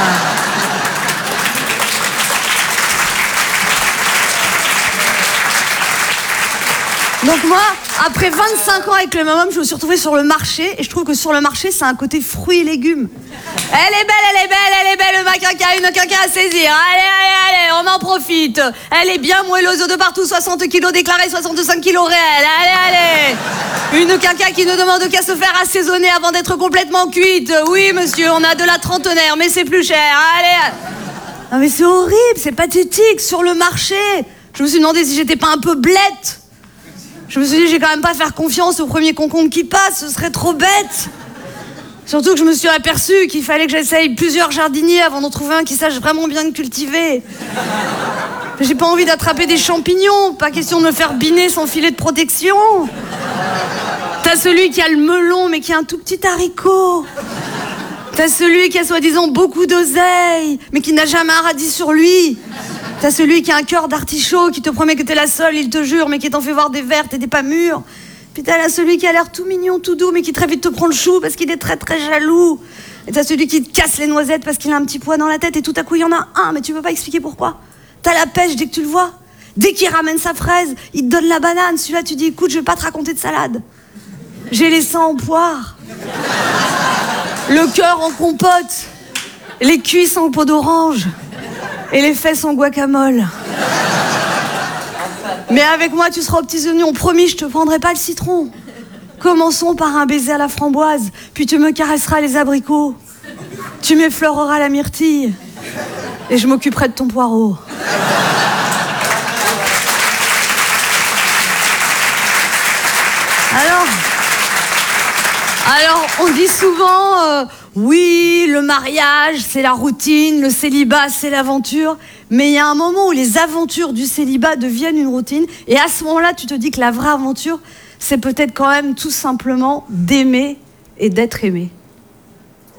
Donc moi, après vingt-cinq ans avec le même homme, je me suis retrouvée sur le marché et je trouve que sur le marché, c'est un côté fruits et légumes. Elle est belle, elle est belle, elle est belle, ma quinca, une quinca à saisir. Allez, allez, allez, on en profite. Elle est bien moelleuse de partout, soixante kilos déclarés, soixante-cinq kilos réels. Allez, allez. Une quinca qui ne demande qu'à se faire assaisonner avant d'être complètement cuite. Oui, monsieur, on a de la trentenaire, mais c'est plus cher. Allez. Non mais c'est horrible, c'est pathétique, sur le marché. Je me suis demandé si j'étais pas un peu blette. Je me suis dit, j'ai quand même pas faire confiance au premier concombre qui passe, ce serait trop bête. Surtout que je me suis aperçue qu'il fallait que j'essaye plusieurs jardiniers avant d'en trouver un qui sache vraiment bien le cultiver. J'ai pas envie d'attraper des champignons, pas question de me faire biner sans filet de protection. T'as celui qui a le melon mais qui a un tout petit haricot. T'as celui qui a soi-disant beaucoup d'oseille mais qui n'a jamais un radis sur lui. T'as celui qui a un cœur d'artichaut, qui te promet que t'es la seule, il te jure, mais qui t'en fait voir des vertes et des pas mûres. Puis t'as là celui qui a l'air tout mignon, tout doux, mais qui très vite te prend le chou parce qu'il est très très jaloux. Et t'as celui qui te casse les noisettes parce qu'il a un petit poids dans la tête et tout à coup il y en a un, mais tu peux pas expliquer pourquoi. T'as la pêche dès que tu le vois. Dès qu'il ramène sa fraise, il te donne la banane. Celui-là, tu dis, écoute, je vais pas te raconter de salade. J'ai les seins en poire. Le cœur en compote. Les cuisses en peau d'orange. Et les fesses en guacamole. Mais avec moi, tu seras aux petits oignons. Promis, je te prendrai pas le citron. Commençons par un baiser à la framboise, puis tu me caresseras les abricots. Tu m'effleureras la myrtille. Et je m'occuperai de ton poireau. Alors... Alors, on dit souvent, euh, oui, le mariage, c'est la routine, le célibat, c'est l'aventure. Mais il y a un moment où les aventures du célibat deviennent une routine. Et à ce moment-là, tu te dis que la vraie aventure, c'est peut-être quand même tout simplement d'aimer et d'être aimé.